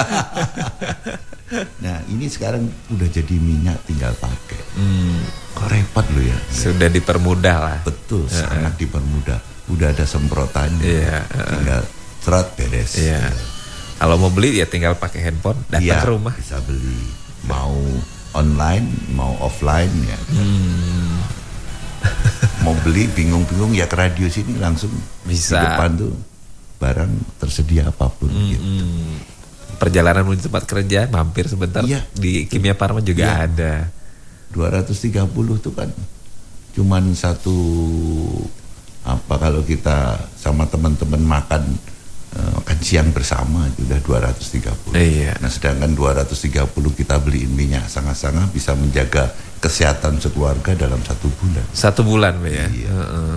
Nah, ini sekarang udah jadi minyak tinggal pakai. Hmm. Kok repot lo ya? Sudah dipermudah lah. Betul, sangat dipermudah. Udah ada semprotannya. Iya. Tinggal cerat beres. Iya. Kalau mau beli ya tinggal pakai handphone, datang Iya, ke rumah. bisa beli. Mau online, mau offline ya. Hmm. Mau beli bingung-bingung ya ke radio sini langsung Bisa. di depan tuh barang tersedia apapun Hmm. gitu. Perjalanan menuju tempat kerja mampir sebentar Iya. di Kimia Farma juga Iya. ada. dua ratus tiga puluh tuh kan cuman satu apa kalau kita sama teman-teman makan eh, makan siang bersama itu udah dua ratus tiga puluh. Iya. Nah, sedangkan dua ratus tiga puluh kita beliin minyak sangat-sangat bisa menjaga kesehatan sekeluarga dalam satu bulan. Satu bulan Be, ya. Iya. Heeh.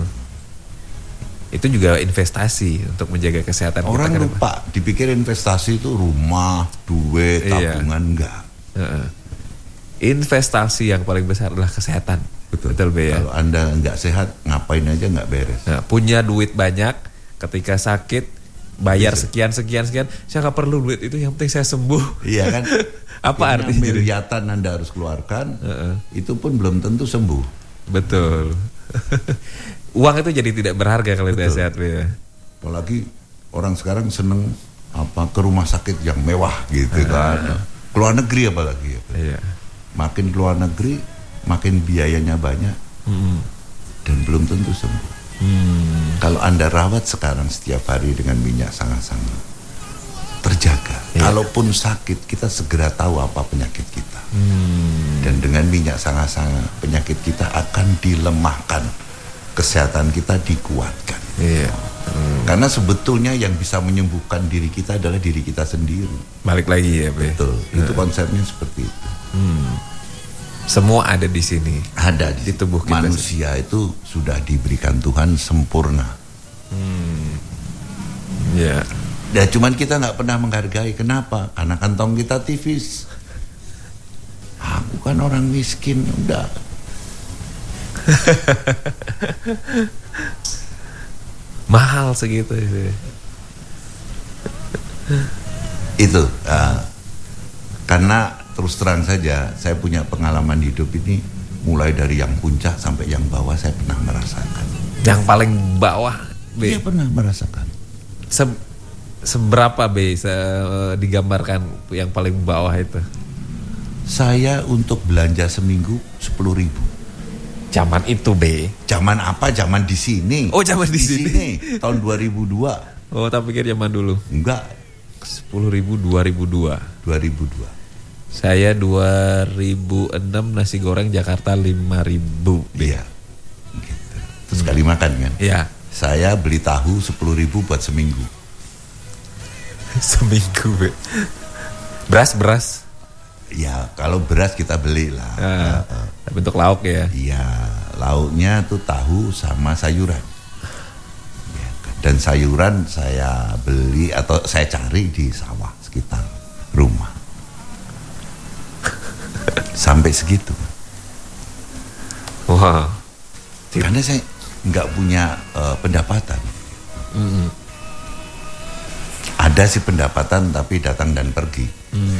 Itu juga investasi untuk menjaga kesehatan Orang kita ke depan. lupa dipikir investasi itu rumah, duit, Iya. tabungan enggak. Heeh. Investasi yang paling besar adalah kesehatan. Betul. Betul Be, ya. Kalau Anda enggak sehat, ngapain aja enggak beres. Nah, punya duit banyak, ketika sakit bayar Bisa. sekian sekian sekian, saya nggak perlu duit itu, yang penting saya sembuh. Iya kan? Apa Akhirnya artinya? miliatan Anda harus keluarkan, Heeh. itu pun belum tentu sembuh. Betul. Uang itu jadi tidak berharga kalau tidak Betul. sehat Be, ya. Apalagi orang sekarang seneng apa ke rumah sakit yang mewah gitu kan. Keluar negeri apalagi. Iya. Makin keluar negeri, makin biayanya banyak Mm-mm. dan belum tentu sembuh. Hmm. Kalau Anda rawat sekarang setiap hari dengan minyak sangat-sangat terjaga. Iya. Kalaupun sakit, kita segera tahu apa penyakit kita. Hmm. Dan dengan minyak sangat-sangat penyakit kita akan dilemahkan, kesehatan kita dikuatkan. Iya. Hmm. Karena sebetulnya yang bisa menyembuhkan diri kita adalah diri kita sendiri. Balik lagi ya Be. Betul, itu konsepnya seperti itu. Hmm. Semua ada di sini. Ada di, Di tubuh kita manusia itu sudah diberikan Tuhan sempurna. Hmm. Ya. Dan cuman kita nggak pernah menghargai. Kenapa? Karena kantong kita tipis. Aku kan orang miskin, udah. Mahal segitu itu. Itu uh, karena terus terang saja saya punya pengalaman hidup ini mulai dari yang puncak sampai yang bawah saya pernah merasakan. Yang paling bawah Be. Dia pernah merasakan. Se- seberapa Be se- digambarkan yang paling bawah itu? Saya untuk belanja seminggu sepuluh ribu. Zaman itu Be. Zaman apa? Zaman di sini. Oh, zaman di sini. Tahun dua ribu dua. Oh, tak pikir zaman dulu. Enggak, sepuluh ribu dua ribu dua. dua ribu dua. Saya dua ribu enam nasi goreng Jakarta lima ribu. Iya. Gitu. Terus sekali makan kan. Iya. Saya beli tahu sepuluh ribu buat seminggu. Seminggu Be. Beras beras. Ya, kalau beras kita beli lah. Ah, Uh, uh. bentuk lauk ya. Iya, lauknya tuh tahu sama sayuran. Ya, dan sayuran saya beli atau saya cari di sawah sekitar rumah. Sampai segitu. Wah. Karena saya nggak punya uh, pendapatan. Mm-mm. Ada ada sih pendapatan tapi datang dan pergi. Hmm.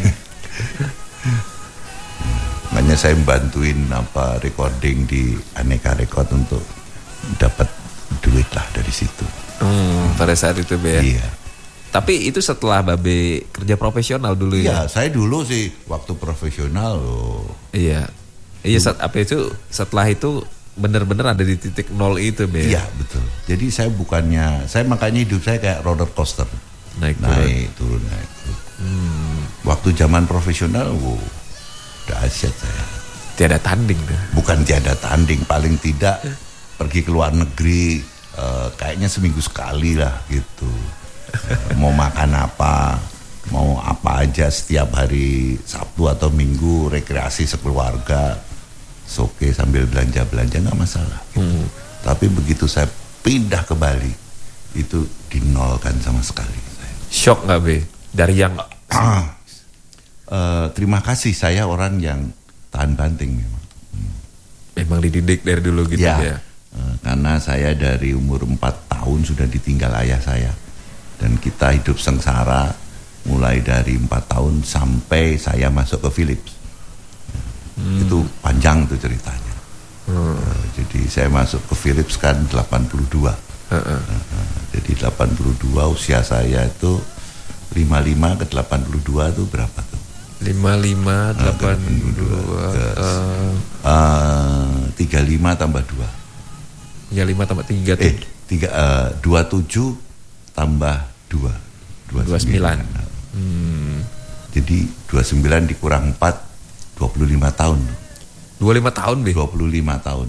Makanya saya bantuin apa recording di Aneka Record untuk dapat duit lah dari situ. Hmm, pada saat itu Be ya? Iya. Tapi itu setelah Babe kerja profesional dulu ya? Iya, saya dulu sih waktu profesional loh. Iya. Iya, saat apa itu setelah itu benar-benar ada di titik nol itu Be. Iya, betul. Jadi saya bukannya, saya makanya hidup saya kayak roller coaster. Naik turun. Naik turun, naik turun. Hmm. Waktu zaman profesional, wow, dahsyat saya. Tiada tanding deh. Bukan tiada tanding, paling tidak pergi ke luar negeri uh, kayaknya seminggu sekali lah gitu. Uh, mau makan apa, mau apa aja setiap hari Sabtu atau Minggu rekreasi sekeluarga, oke sambil belanja-belanja nggak masalah. Gitu. Hmm. Tapi begitu saya pindah ke Bali, itu dinolkan sama sekali. Shock nggak Be? Dari yang uh, terima kasih, saya orang yang tahan banting memang. Hmm. Memang dididik dari dulu gitu ya. ya? Uh, karena saya dari umur empat tahun sudah ditinggal ayah saya. Dan kita hidup sengsara mulai dari empat tahun sampai saya masuk ke Philips. Hmm. Itu panjang tuh ceritanya. Hmm. Uh, jadi saya masuk ke Philips kan delapan puluh dua. Uh -uh. Uh, jadi delapan puluh dua usia saya itu lima puluh lima ke delapan puluh dua itu berapa tuh? lima puluh lima, delapan puluh dua, uh, uh, tiga puluh lima tambah dua. tiga puluh lima tambah tiga. Eh, tiga, uh, dua puluh tujuh tambah dua. dua puluh sembilan. Hmm. Jadi dua puluh sembilan dikurang empat, dua puluh lima tahun. dua puluh lima tahun deh? dua puluh lima tahun.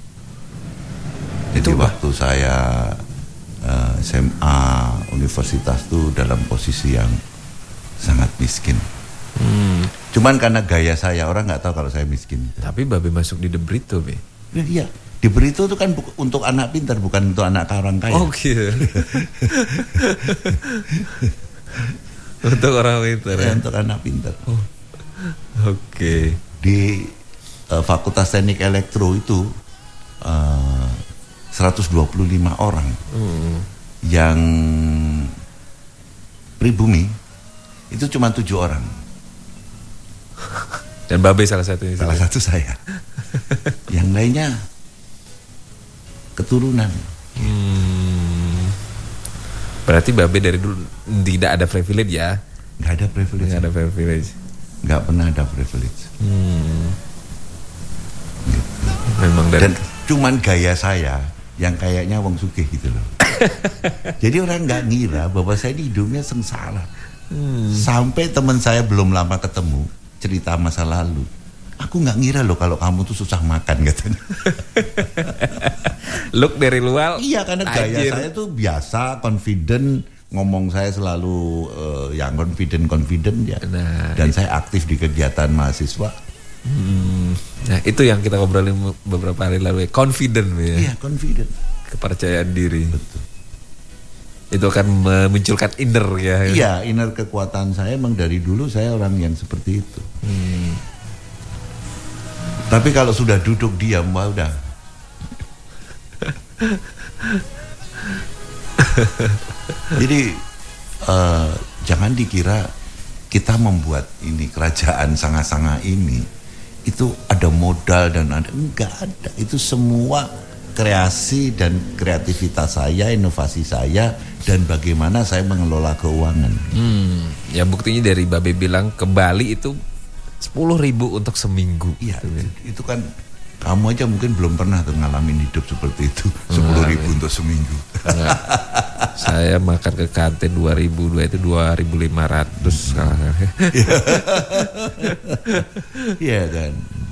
Jadi itu waktu bah? saya uh, S M A, universitas tuh dalam posisi yang sangat miskin. Hmm. Cuman karena gaya saya, orang nggak tahu kalau saya miskin. Tapi Babe masuk di The Brito, Be? Ya, iya, di Brito itu kan bu- untuk anak pintar, bukan untuk anak orang kaya. Oh gitu. Untuk orang pintar ya? Untuk anak pintar. Oh. Oke. Okay. Di uh, Fakultas Teknik Elektro itu uh, seratus dua puluh lima orang. Hmm. Yang pribumi itu cuma tujuh orang. Dan Babe salah satu. Salah satu saya. Yang lainnya keturunan. Hmm. Berarti Babe dari dulu tidak ada privilege ya? Nggak ada privilege. Nggak ada privilege. Nggak pernah ada privilege. Hmm. Gitu. Memang dari. Dan cuman gaya saya yang kayaknya wong sugih gitu loh. Jadi orang nggak ngira bahwa saya ini hidupnya sengsara. Hmm. Sampai teman saya belum lama ketemu cerita masa lalu. Aku nggak ngira loh kalau kamu tuh susah makan katanya. Look dari luar. Iya, karena gaya Ajir. Saya tuh biasa, confident, ngomong saya selalu uh, yang confident confident ya. Nah, dan saya aktif di kegiatan mahasiswa. Hmm. Nah itu yang kita ngobrolin beberapa hari lalu ya, confident ya. Iya, confident. Kepercayaan diri. Betul. Itu akan memunculkan inner ya. Iya, inner kekuatan saya emang dari dulu saya orang yang seperti itu. Hmm. Tapi kalau sudah duduk diam, wah udah. Jadi uh, jangan dikira kita membuat ini kerajaan sanga-sanga ini itu ada modal dan ada, enggak ada. Itu semua kreasi dan kreativitas saya, inovasi saya, dan bagaimana saya mengelola keuangan. Hmm, ya buktinya dari Babe bilang ke Bali itu sepuluh ribu untuk seminggu. Iya, gitu. itu, itu kan kamu aja mungkin belum pernah tuh ngalamin hidup seperti itu, sepuluh ribu untuk seminggu. Enggak. Saya makan ke kantin dua ribu, dua itu dua ribu lima ratus. Iya kan.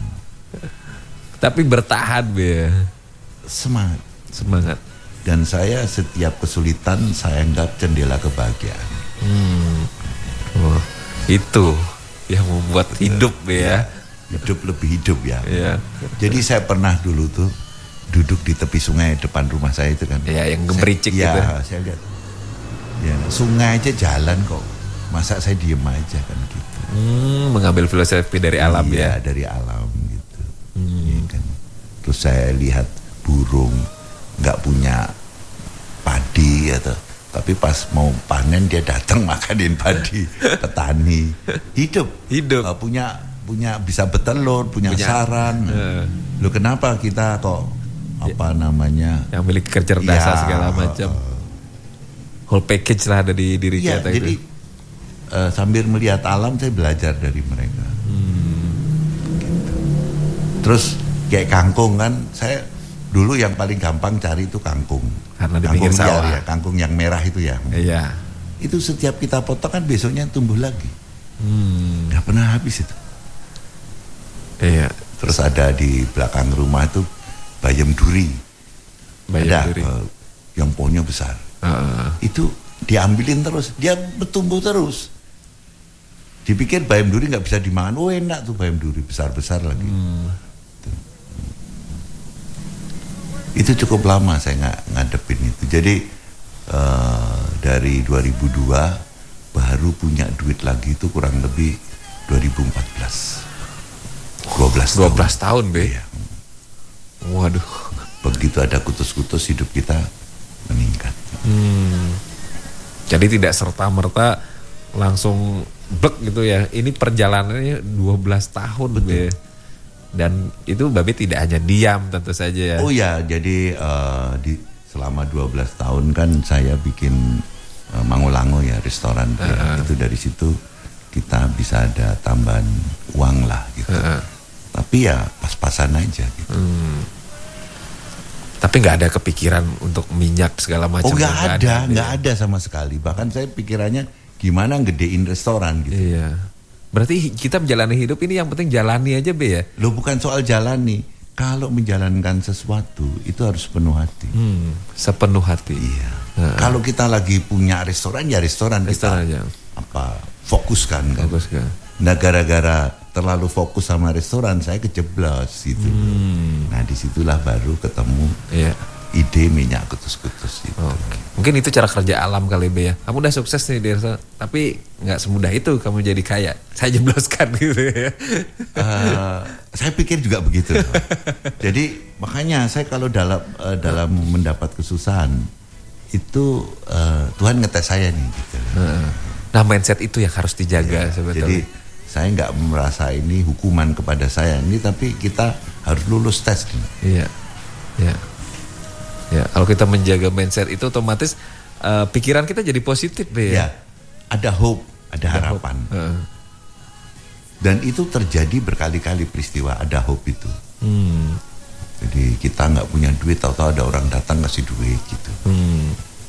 Tapi bertahan Be. Semangat, semangat. Dan saya setiap kesulitan saya anggap jendela kebahagiaan. Hmm. Oh, itu yang membuat hidup ya. Hidup lebih hidup ya. Ya. Jadi saya pernah dulu tuh duduk di tepi sungai depan rumah saya itu kan. Ya, yang gemericik gitu. Ya, saya lihat. Ya, sungai aja jalan kok. Masa saya diem aja kan gitu. Hmm, mengambil filosofi dari alam iya, ya. dari alam gitu. Hmm. Ya, kan. Terus saya lihat burung nggak punya padi atau Tapi pas mau panen dia datang makanin padi petani. Hidup. Hidup. Uh, punya punya bisa bertelur, punya, punya sarang. Uh. Loh kenapa kita kok apa ya, namanya? Yang memiliki kecerdasan ya, segala macam. Uh, Whole package lah ada di diri iya, kita jadi, itu. Uh, sambil melihat alam saya belajar dari mereka. Hmm. Gitu. Terus kayak kangkung kan, saya dulu yang paling gampang cari itu kangkung. Karena di kangkung pinggir sawah. Ya, kangkung yang merah itu ya. Iya. Itu setiap kita potong kan besoknya tumbuh lagi. Hmm. Gak pernah habis itu. Iya. Terus ada di belakang rumah itu bayam duri. Bayam ada duri. Uh, yang pohonnya besar. Uh. Itu diambilin terus, dia bertumbuh terus. Dipikir bayam duri nggak bisa dimakan, oh enak tuh bayam duri besar-besar lagi. Hmm. Itu cukup lama saya nggak ngadepin itu. Jadi uh, dari dua ribu dua baru punya duit lagi itu kurang lebih dua ribu empat belas. dua belas tahun. dua belas tahun, Be. Iya. Waduh. Begitu ada kutus-kutus hidup kita meningkat. Hmm. Jadi tidak serta-merta langsung blek gitu ya. Ini perjalanannya dua belas tahun. Betul. Be. Dan itu Babe tidak hanya diam tentu saja ya. Oh ya, jadi uh, di selama dua belas tahun kan saya bikin uh, Mangulango ya, restoran. Uh-huh. Ya. Itu dari situ kita bisa ada tambahan uang lah gitu. Uh-huh. Tapi ya pas-pasan aja gitu. Hmm. Tapi nggak ada kepikiran untuk minyak segala macam. Oh nggak ada, nggak ada, ada sama sekali. Bahkan saya pikirannya gimana gedein restoran gitu. Iya. Berarti kita menjalani hidup ini yang penting jalani aja, Be ya. Loh bukan soal jalani. Kalau menjalankan sesuatu itu harus penuh hati. Hmm, sepenuh hati. Iya. Nah. Kalau kita lagi punya restoran ya restoran, restoran kita aja. apa fokuskan kan. Fokuskan. Nah gara-gara terlalu fokus sama restoran saya kejeblos gitu. Hmm. Nah disitulah baru ketemu yeah. ide minyak kutus-kutus gitu. Okay. Mungkin itu cara kerja alam kali, Be ya. Kamu udah sukses nih di restoran, tapi nggak semudah itu kamu jadi kaya. Saya jebloskan gitu ya. Uh, saya pikir juga begitu. Jadi makanya saya kalau dalam uh, dalam mendapat kesusahan itu uh, Tuhan ngetes saya nih gitu. Nah mindset itu yang harus dijaga ya, sebetulnya. Jadi saya nggak merasa ini hukuman kepada saya ini, tapi kita harus lulus tes. Iya, iya, ya. Kalau kita menjaga mindset itu otomatis uh, pikiran kita jadi positif, Be ya. Ya, ada hope, ada, ada harapan. Hope. Uh. Dan itu terjadi berkali-kali peristiwa ada hope itu. Hmm. Jadi kita nggak punya duit, tahu-tahu ada orang datang kasih duit gitu. Hmm.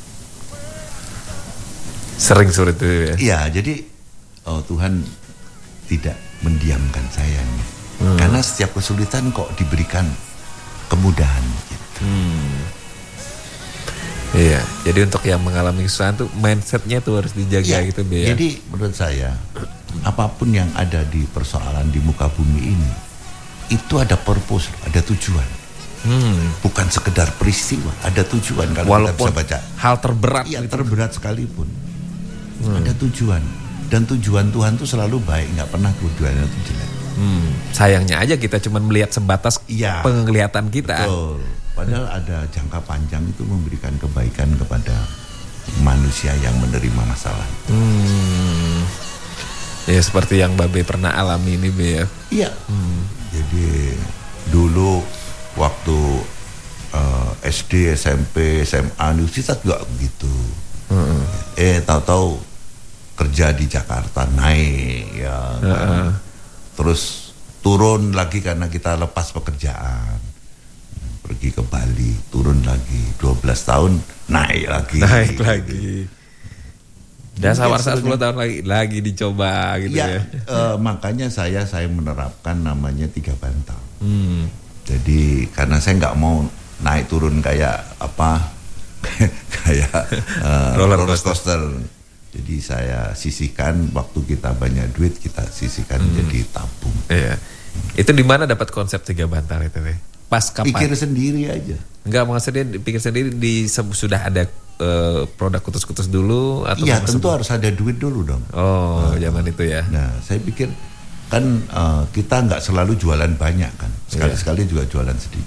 Sering sulit itu ya. Iya, jadi oh, Tuhan tidak mendiamkan saya nih. Hmm. Karena setiap kesulitan kok diberikan kemudahan gitu. Hmm. Iya, jadi untuk yang mengalami kesulitan tuh mindsetnya tuh harus dijaga ya, gitu, Be ya. Jadi menurut saya apapun yang ada di persoalan di muka bumi ini itu ada purpose, ada tujuan. Hmm. Bukan sekedar peristiwa, ada tujuan. Kalau walaupun kita bisa baca hal terberat, iya, terberat sekalipun. Hmm. Ada tujuan. Dan tujuan Tuhan itu selalu baik, nggak pernah tujuannya itu jelek. Hmm. Sayangnya aja kita cuma melihat sebatas ya, penglihatan kita. Betul. Padahal ada jangka panjang itu memberikan kebaikan kepada manusia yang menerima masalah. Hmm. Ya seperti yang Babe pernah alami ini, Be ya. Iya. Hmm. Jadi dulu waktu uh, S D, S M P, S M A, universitas juga begitu. Hmm. Eh tahu-tahu kerja di Jakarta naik ya, uh-uh. terus turun lagi karena kita lepas pekerjaan, pergi ke Bali, turun lagi, dua belas tahun naik lagi, naik lagi, dasar warsa sepuluh tahun lagi, lagi dicoba gitu ya. ya. Uh, makanya saya saya menerapkan namanya tiga bantal. Hmm. Jadi karena saya nggak mau naik turun kayak apa, kayak uh, roller coaster. Jadi saya sisihkan waktu kita banyak duit, kita sisihkan hmm. jadi tabung. Iya. Itu di mana dapat konsep tiga bantal itu, Be? Pas kapan? Pikir sendiri aja. Enggak, maksudnya pikir sendiri di sudah ada uh, produk kutus-kutus dulu atau iya, tentu harus ada duit dulu dong. Oh, nah, zaman itu ya. Nah, saya pikir kan uh, kita nggak selalu jualan banyak kan. Sekali-sekali yeah. juga jualan sedikit.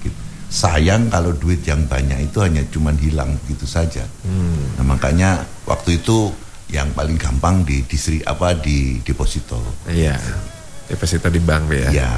sayang kalau duit yang banyak itu hanya cuman hilang begitu saja. Hmm. Nah, makanya waktu itu yang paling gampang di disri apa di deposito. Iya. Deposito di bank ya. Iya.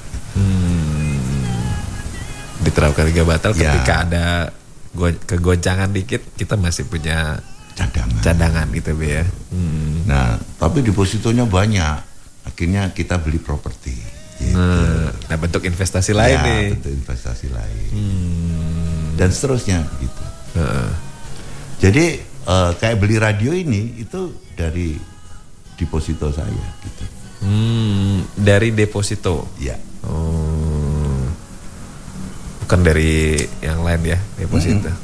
Hmm. Diterapkan tiga batal ya. Ketika ada go- kegoncangan dikit kita masih punya cadangan. Cadangan gitu Be ya. Hmm. Nah, tapi depositonya banyak. Akhirnya kita beli properti. Gitu. Nah, nah bentuk investasi lain ya, nih. bentuk investasi lain. Hmm. Dan seterusnya gitu. Uh. Jadi uh, kayak beli radio ini itu dari deposito saya gitu. Hmm, dari deposito. Ya. Oh. Bukan dari yang lain ya, deposito. Mm-hmm.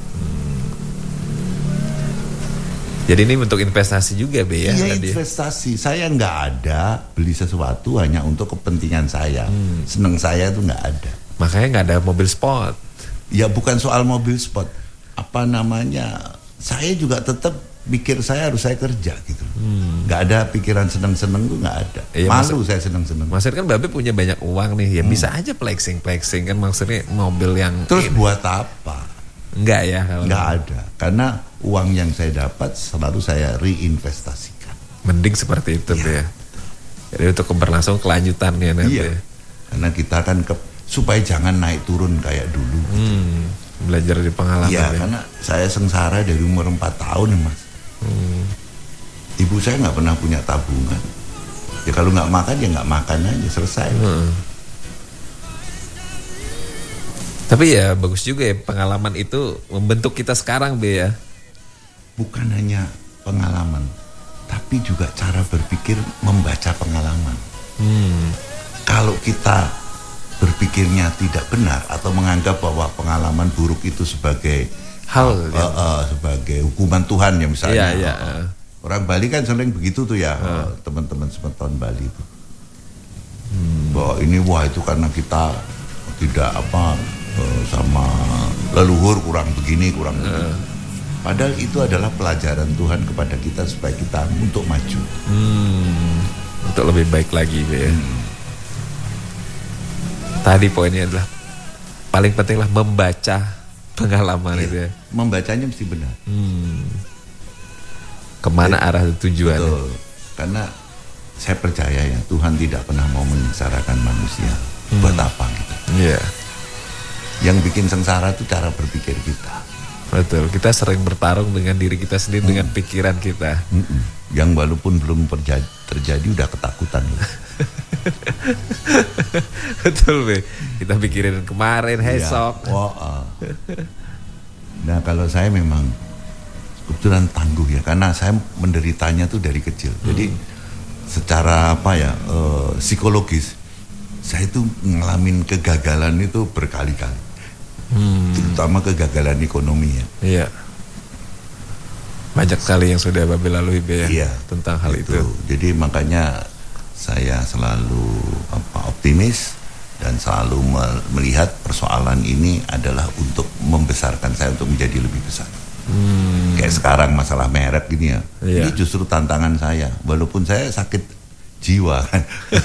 Jadi ini bentuk investasi juga Be ya? Iya investasi, saya nggak ada beli sesuatu hanya untuk kepentingan saya, hmm. seneng saya itu nggak ada. Makanya nggak ada mobil sport. Ya bukan soal mobil sport, apa namanya, saya juga tetap pikir saya harus saya kerja gitu. Hmm. Nggak ada pikiran seneng-seneng tuh nggak ada, iya, malu maksud, saya seneng-seneng. Maksudnya kan Babe punya banyak uang nih, ya hmm. bisa aja flexing-flexing kan maksudnya mobil yang... Terus ini. Buat apa? Enggak ya? Kalau nggak ada, karena uang yang saya dapat selalu saya reinvestasikan. Mending seperti itu ya. Jadi untuk keberlangsungan kelanjutannya nanti. Iya. Karena kita kan ke, supaya jangan naik turun kayak dulu. Hmm, belajar dari pengalaman. Iya, ya. Karena saya sengsara dari umur empat tahun ya Mas. Hmm. Ibu saya nggak pernah punya tabungan. Ya kalau nggak makan ya nggak makan aja, selesai. Hmm. Tapi ya bagus juga ya pengalaman itu membentuk kita sekarang Be ya. Bukan hanya pengalaman, tapi juga cara berpikir membaca pengalaman. Hmm. Kalau kita berpikirnya tidak benar atau menganggap bahwa pengalaman buruk itu sebagai hal, uh, uh, uh, sebagai hukuman Tuhan ya misalnya. Iya, iya. Uh, orang Bali kan sering begitu tuh ya, uh. uh, teman-teman semeton Bali itu. Hmm. Bahwa ini wah itu karena kita tidak apa uh, sama leluhur kurang begini kurang uh. begini. Padahal itu adalah pelajaran Tuhan kepada kita supaya kita untuk maju. Hmm, untuk lebih baik lagi ya. Hmm. Tadi poinnya adalah paling pentinglah membaca pengalaman iya, itu ya. Membacanya mesti benar. Hmm. Kemana Jadi, arah tujuannya? Betul. Karena saya percaya ya Tuhan tidak pernah mau menyengsarakan manusia. Hmm. Buat apa gitu? Iya. Yeah. Yang bikin sengsara itu cara berpikir kita. Betul, kita sering bertarung dengan diri kita sendiri, hmm. dengan pikiran kita. Mm-mm. Yang walaupun belum terjadi, terjadi udah ketakutan. Betul, Be. Kita pikirin kemarin, esok. Ya. Wow, uh. Nah kalau saya memang kebetulan tangguh ya, karena saya menderitanya tuh dari kecil. Hmm. Jadi secara apa ya, uh, psikologis, saya tuh ngalamin kegagalan itu berkali-kali. Hmm. Terutama kegagalan ekonomi ya. Iya. Banyak sekali yang sudah Babe lalui Be ya, iya, tentang hal itu. itu. Jadi makanya saya selalu apa, optimis dan selalu melihat persoalan ini adalah untuk membesarkan saya untuk menjadi lebih besar. Hmm. Kayak sekarang masalah merek gini ya. Iya. Ini justru tantangan saya. Walaupun saya sakit jiwa kan.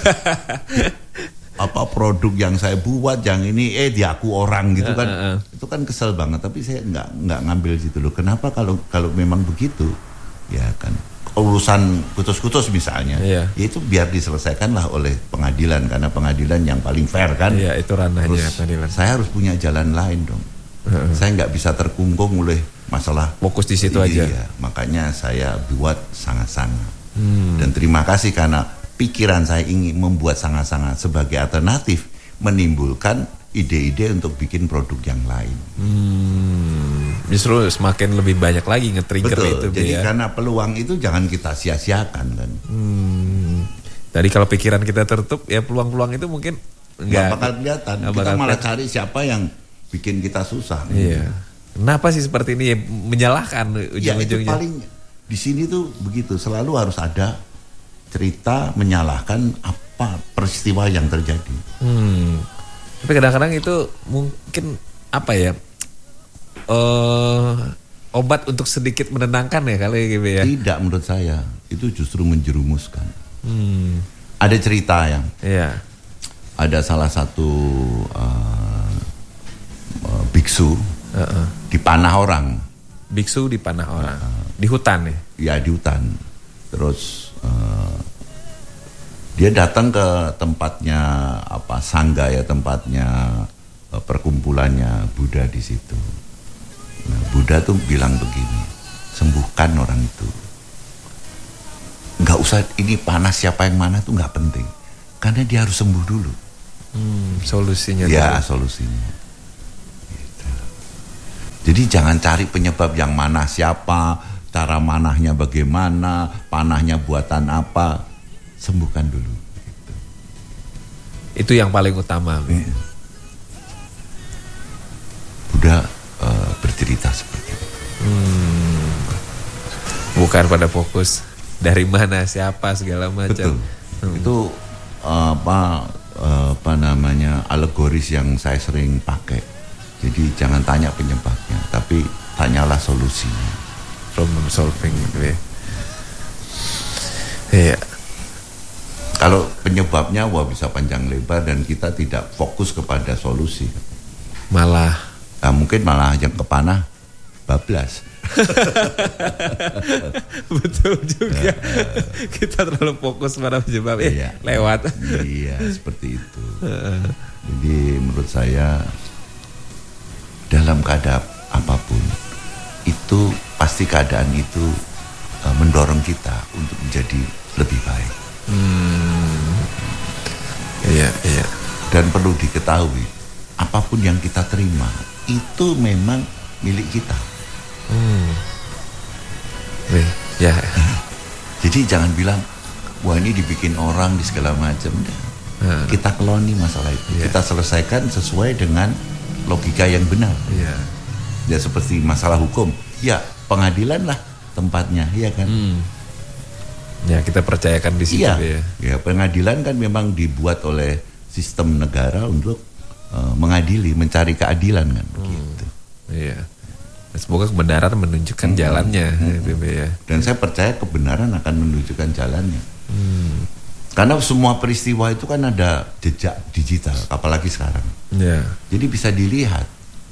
Apa produk yang saya buat yang ini eh diaku orang gitu kan, uh, uh, uh. itu kan kesel banget. Tapi saya nggak nggak ngambil situ loh. Kenapa kalau kalau memang begitu ya kan urusan kutus-kutus misalnya, yeah. ya itu biar diselesaikan lah oleh pengadilan karena pengadilan yang paling fair kan. Iya, itu ranahnya pengadilan. Saya harus punya jalan lain dong. Uh, uh. Saya nggak bisa terkungkung oleh masalah fokus di situ aja. Iya, makanya saya buat sangat-sangat. Hmm. Dan terima kasih karena pikiran saya ingin membuat sangat-sangat sebagai alternatif menimbulkan ide-ide untuk bikin produk yang lain. Hmm, justru semakin lebih banyak lagi nge-trigger itu. Jadi ya. Karena peluang itu jangan kita sia-siakan kan. Hmm. Tadi kalau pikiran kita tertutup ya peluang-peluang itu mungkin nggak bakal kelihatan. Kita bakal malah cari siapa yang bikin kita susah. Iya. Kenapa sih seperti ini? Menyalahkan ujung-ujungnya. Ya itu paling di sini tuh begitu. Selalu harus ada cerita menyalahkan apa peristiwa yang terjadi. Hmm. Tapi kadang-kadang itu mungkin apa ya uh, obat untuk sedikit menenangkan ya kali gitu ya. Tidak menurut saya itu justru menjerumuskan. Hmm. Ada cerita yang. Iya. Ada salah satu uh, uh, biksu Uh-uh. dipanah orang. Biksu dipanah orang. Uh-uh. Di hutan ya? Ya di hutan. Terus uh, dia datang ke tempatnya apa sangga ya, tempatnya uh, perkumpulannya Buddha di situ. Nah, Buddha tuh bilang begini, sembuhkan orang itu. Nggak usah ini panas siapa yang mana tuh nggak penting, karena dia harus sembuh dulu. Hmm, solusinya. Ya dulu. solusinya. Gitu. Jadi jangan cari penyebab yang mana siapa, cara manahnya bagaimana, panahnya buatan apa, sembuhkan dulu. Gitu. Itu yang paling utama. Ya. Buddha uh, bercerita seperti itu. Hmm, bukan pada fokus dari mana, siapa, segala macam. Betul. Hmm. Itu uh, apa uh, apa namanya alegoris yang saya sering pakai. Jadi jangan tanya penyebabnya, tapi tanyalah solusinya. Problem solving gitu ya. Iya. Kalau penyebabnya wah bisa panjang lebar dan kita tidak fokus kepada solusi. Malah Nah, mungkin malah yang kepanah bablas. betul juga. Kita terlalu fokus pada penyebab eh, Iya. lewat. Iya, seperti itu. Jadi menurut saya dalam keadaan apapun itu pasti keadaan itu uh, mendorong kita untuk menjadi lebih baik. Hmm. Iya, iya. Dan perlu diketahui, apapun yang kita terima itu memang milik kita. Hmm. Eh, ya. Jadi jangan bilang, wah ini dibikin orang di segala macam. Hmm. Kita keloni masalah itu. Yeah. Kita selesaikan sesuai dengan logika yang benar. Iya. Ya seperti masalah hukum. Ya pengadilan lah tempatnya, ya kan? Hmm. Ya kita percayakan di situ Iya. ya. Ya pengadilan kan memang dibuat oleh sistem negara untuk uh, mengadili, mencari keadilan kan, begitu. Iya. Semoga kebenaran menunjukkan Hmm. jalannya, Hmm. gitu ya. Dan saya percaya kebenaran akan menunjukkan jalannya. Hmm. Karena semua peristiwa itu kan ada jejak digital, apalagi sekarang. Ya. Jadi bisa dilihat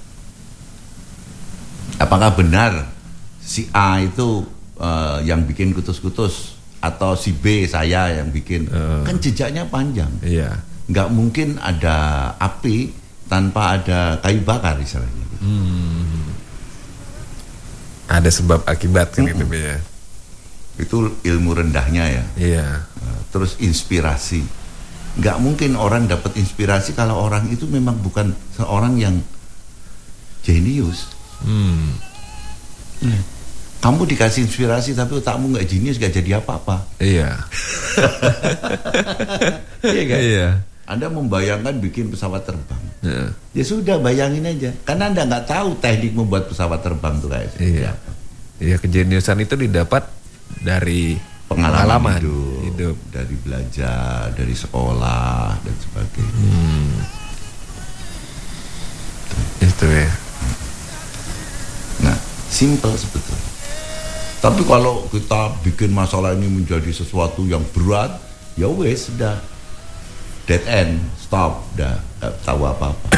apakah benar si A itu uh, yang bikin kutus-kutus atau si B saya yang bikin. Uh. Kan jejaknya panjang. Iya. Nggak mungkin ada api tanpa ada kayu bakar istilahnya. Hmm. Ada sebab akibat kan, Mm-mm. gitu ya. Itu ilmu rendahnya ya. Iya. Uh, Terus inspirasi. Nggak mungkin orang dapat inspirasi kalau orang itu memang bukan seorang yang jenius. Hmm. Kamu dikasih inspirasi tapi otakmu nggak jenius, nggak jadi apa-apa. Iya. Iya kan? Iya. Anda membayangkan bikin pesawat terbang. Iya. Ya sudah, bayangin aja. Karena Anda nggak tahu teknik membuat pesawat terbang itu kayak seperti Iya. apa. Iya, kejeniusan itu didapat dari Pengalaman, pengalaman hidup, hidup. dari belajar, dari sekolah dan sebagainya. Hmm. Itu ya. Nah, simple sebetulnya. Tapi kalau kita bikin masalah ini menjadi sesuatu yang berat, ya wes sudah dead end, stop, dah nggak tahu apa-apa.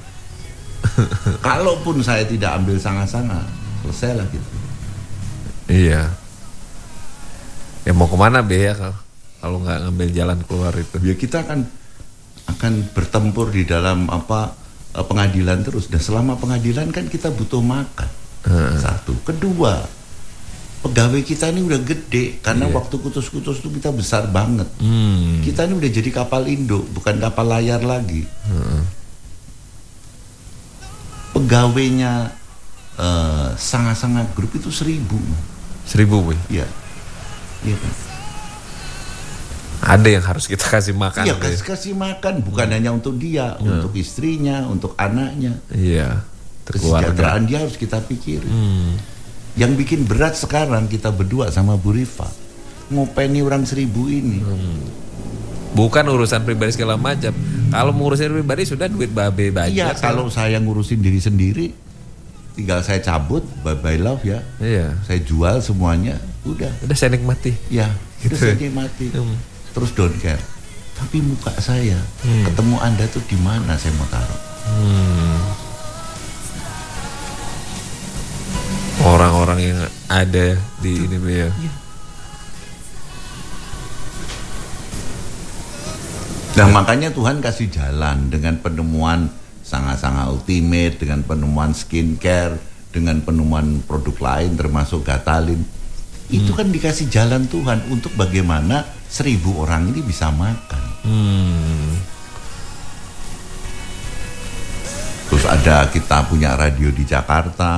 Kalaupun saya tidak ambil sanga-sanga, selesai lah gitu. Iya. Ya mau kemana be ya kalau kalau nggak ngambil jalan keluar itu? Ya kita akan akan bertempur di dalam apa eh, pengadilan terus. Dan selama pengadilan kan kita butuh makan. Hmm. Satu, kedua, pegawai kita ini udah gede karena Iya. waktu kutus-kutus itu kita besar banget. Hmm. Kita ini udah jadi kapal induk, bukan kapal layar lagi. Hmm. Pegawainya eh, sangat-sangat grup itu seribu. Seribu be. Iya. Iya kan? Ada yang harus kita kasih makan. Iya, Be. kasih kasih makan bukan hanya untuk dia, untuk istrinya, untuk anaknya. Iya. Keluarga. Kesejahteraan dia harus kita pikirin. Hmm. Yang bikin berat sekarang kita berdua sama Bu Rifa ngopeni orang seribu ini. Bukan urusan pribadi segala macam. Kalau mengurusin pribadi sudah duit babe banyak. Iya, kalau saya ngurusin diri sendiri, tinggal saya cabut, bye bye love ya. Iya. Saya jual semuanya, udah. Udah saya nikmati. Ya, Gitu. terus saya mati. Hmm. Terus don't care. Tapi muka saya, Hmm. ketemu Anda tuh di mana saya mau taruh? Hmm. orang yang ada di ini ya. Nah makanya Tuhan kasih jalan dengan penemuan sangat-sangat ultimate, dengan penemuan skincare, dengan penemuan produk lain termasuk Gatalin. Itu kan dikasih jalan Tuhan untuk bagaimana seribu orang ini bisa makan. Hmm. Terus ada kita punya radio di Jakarta.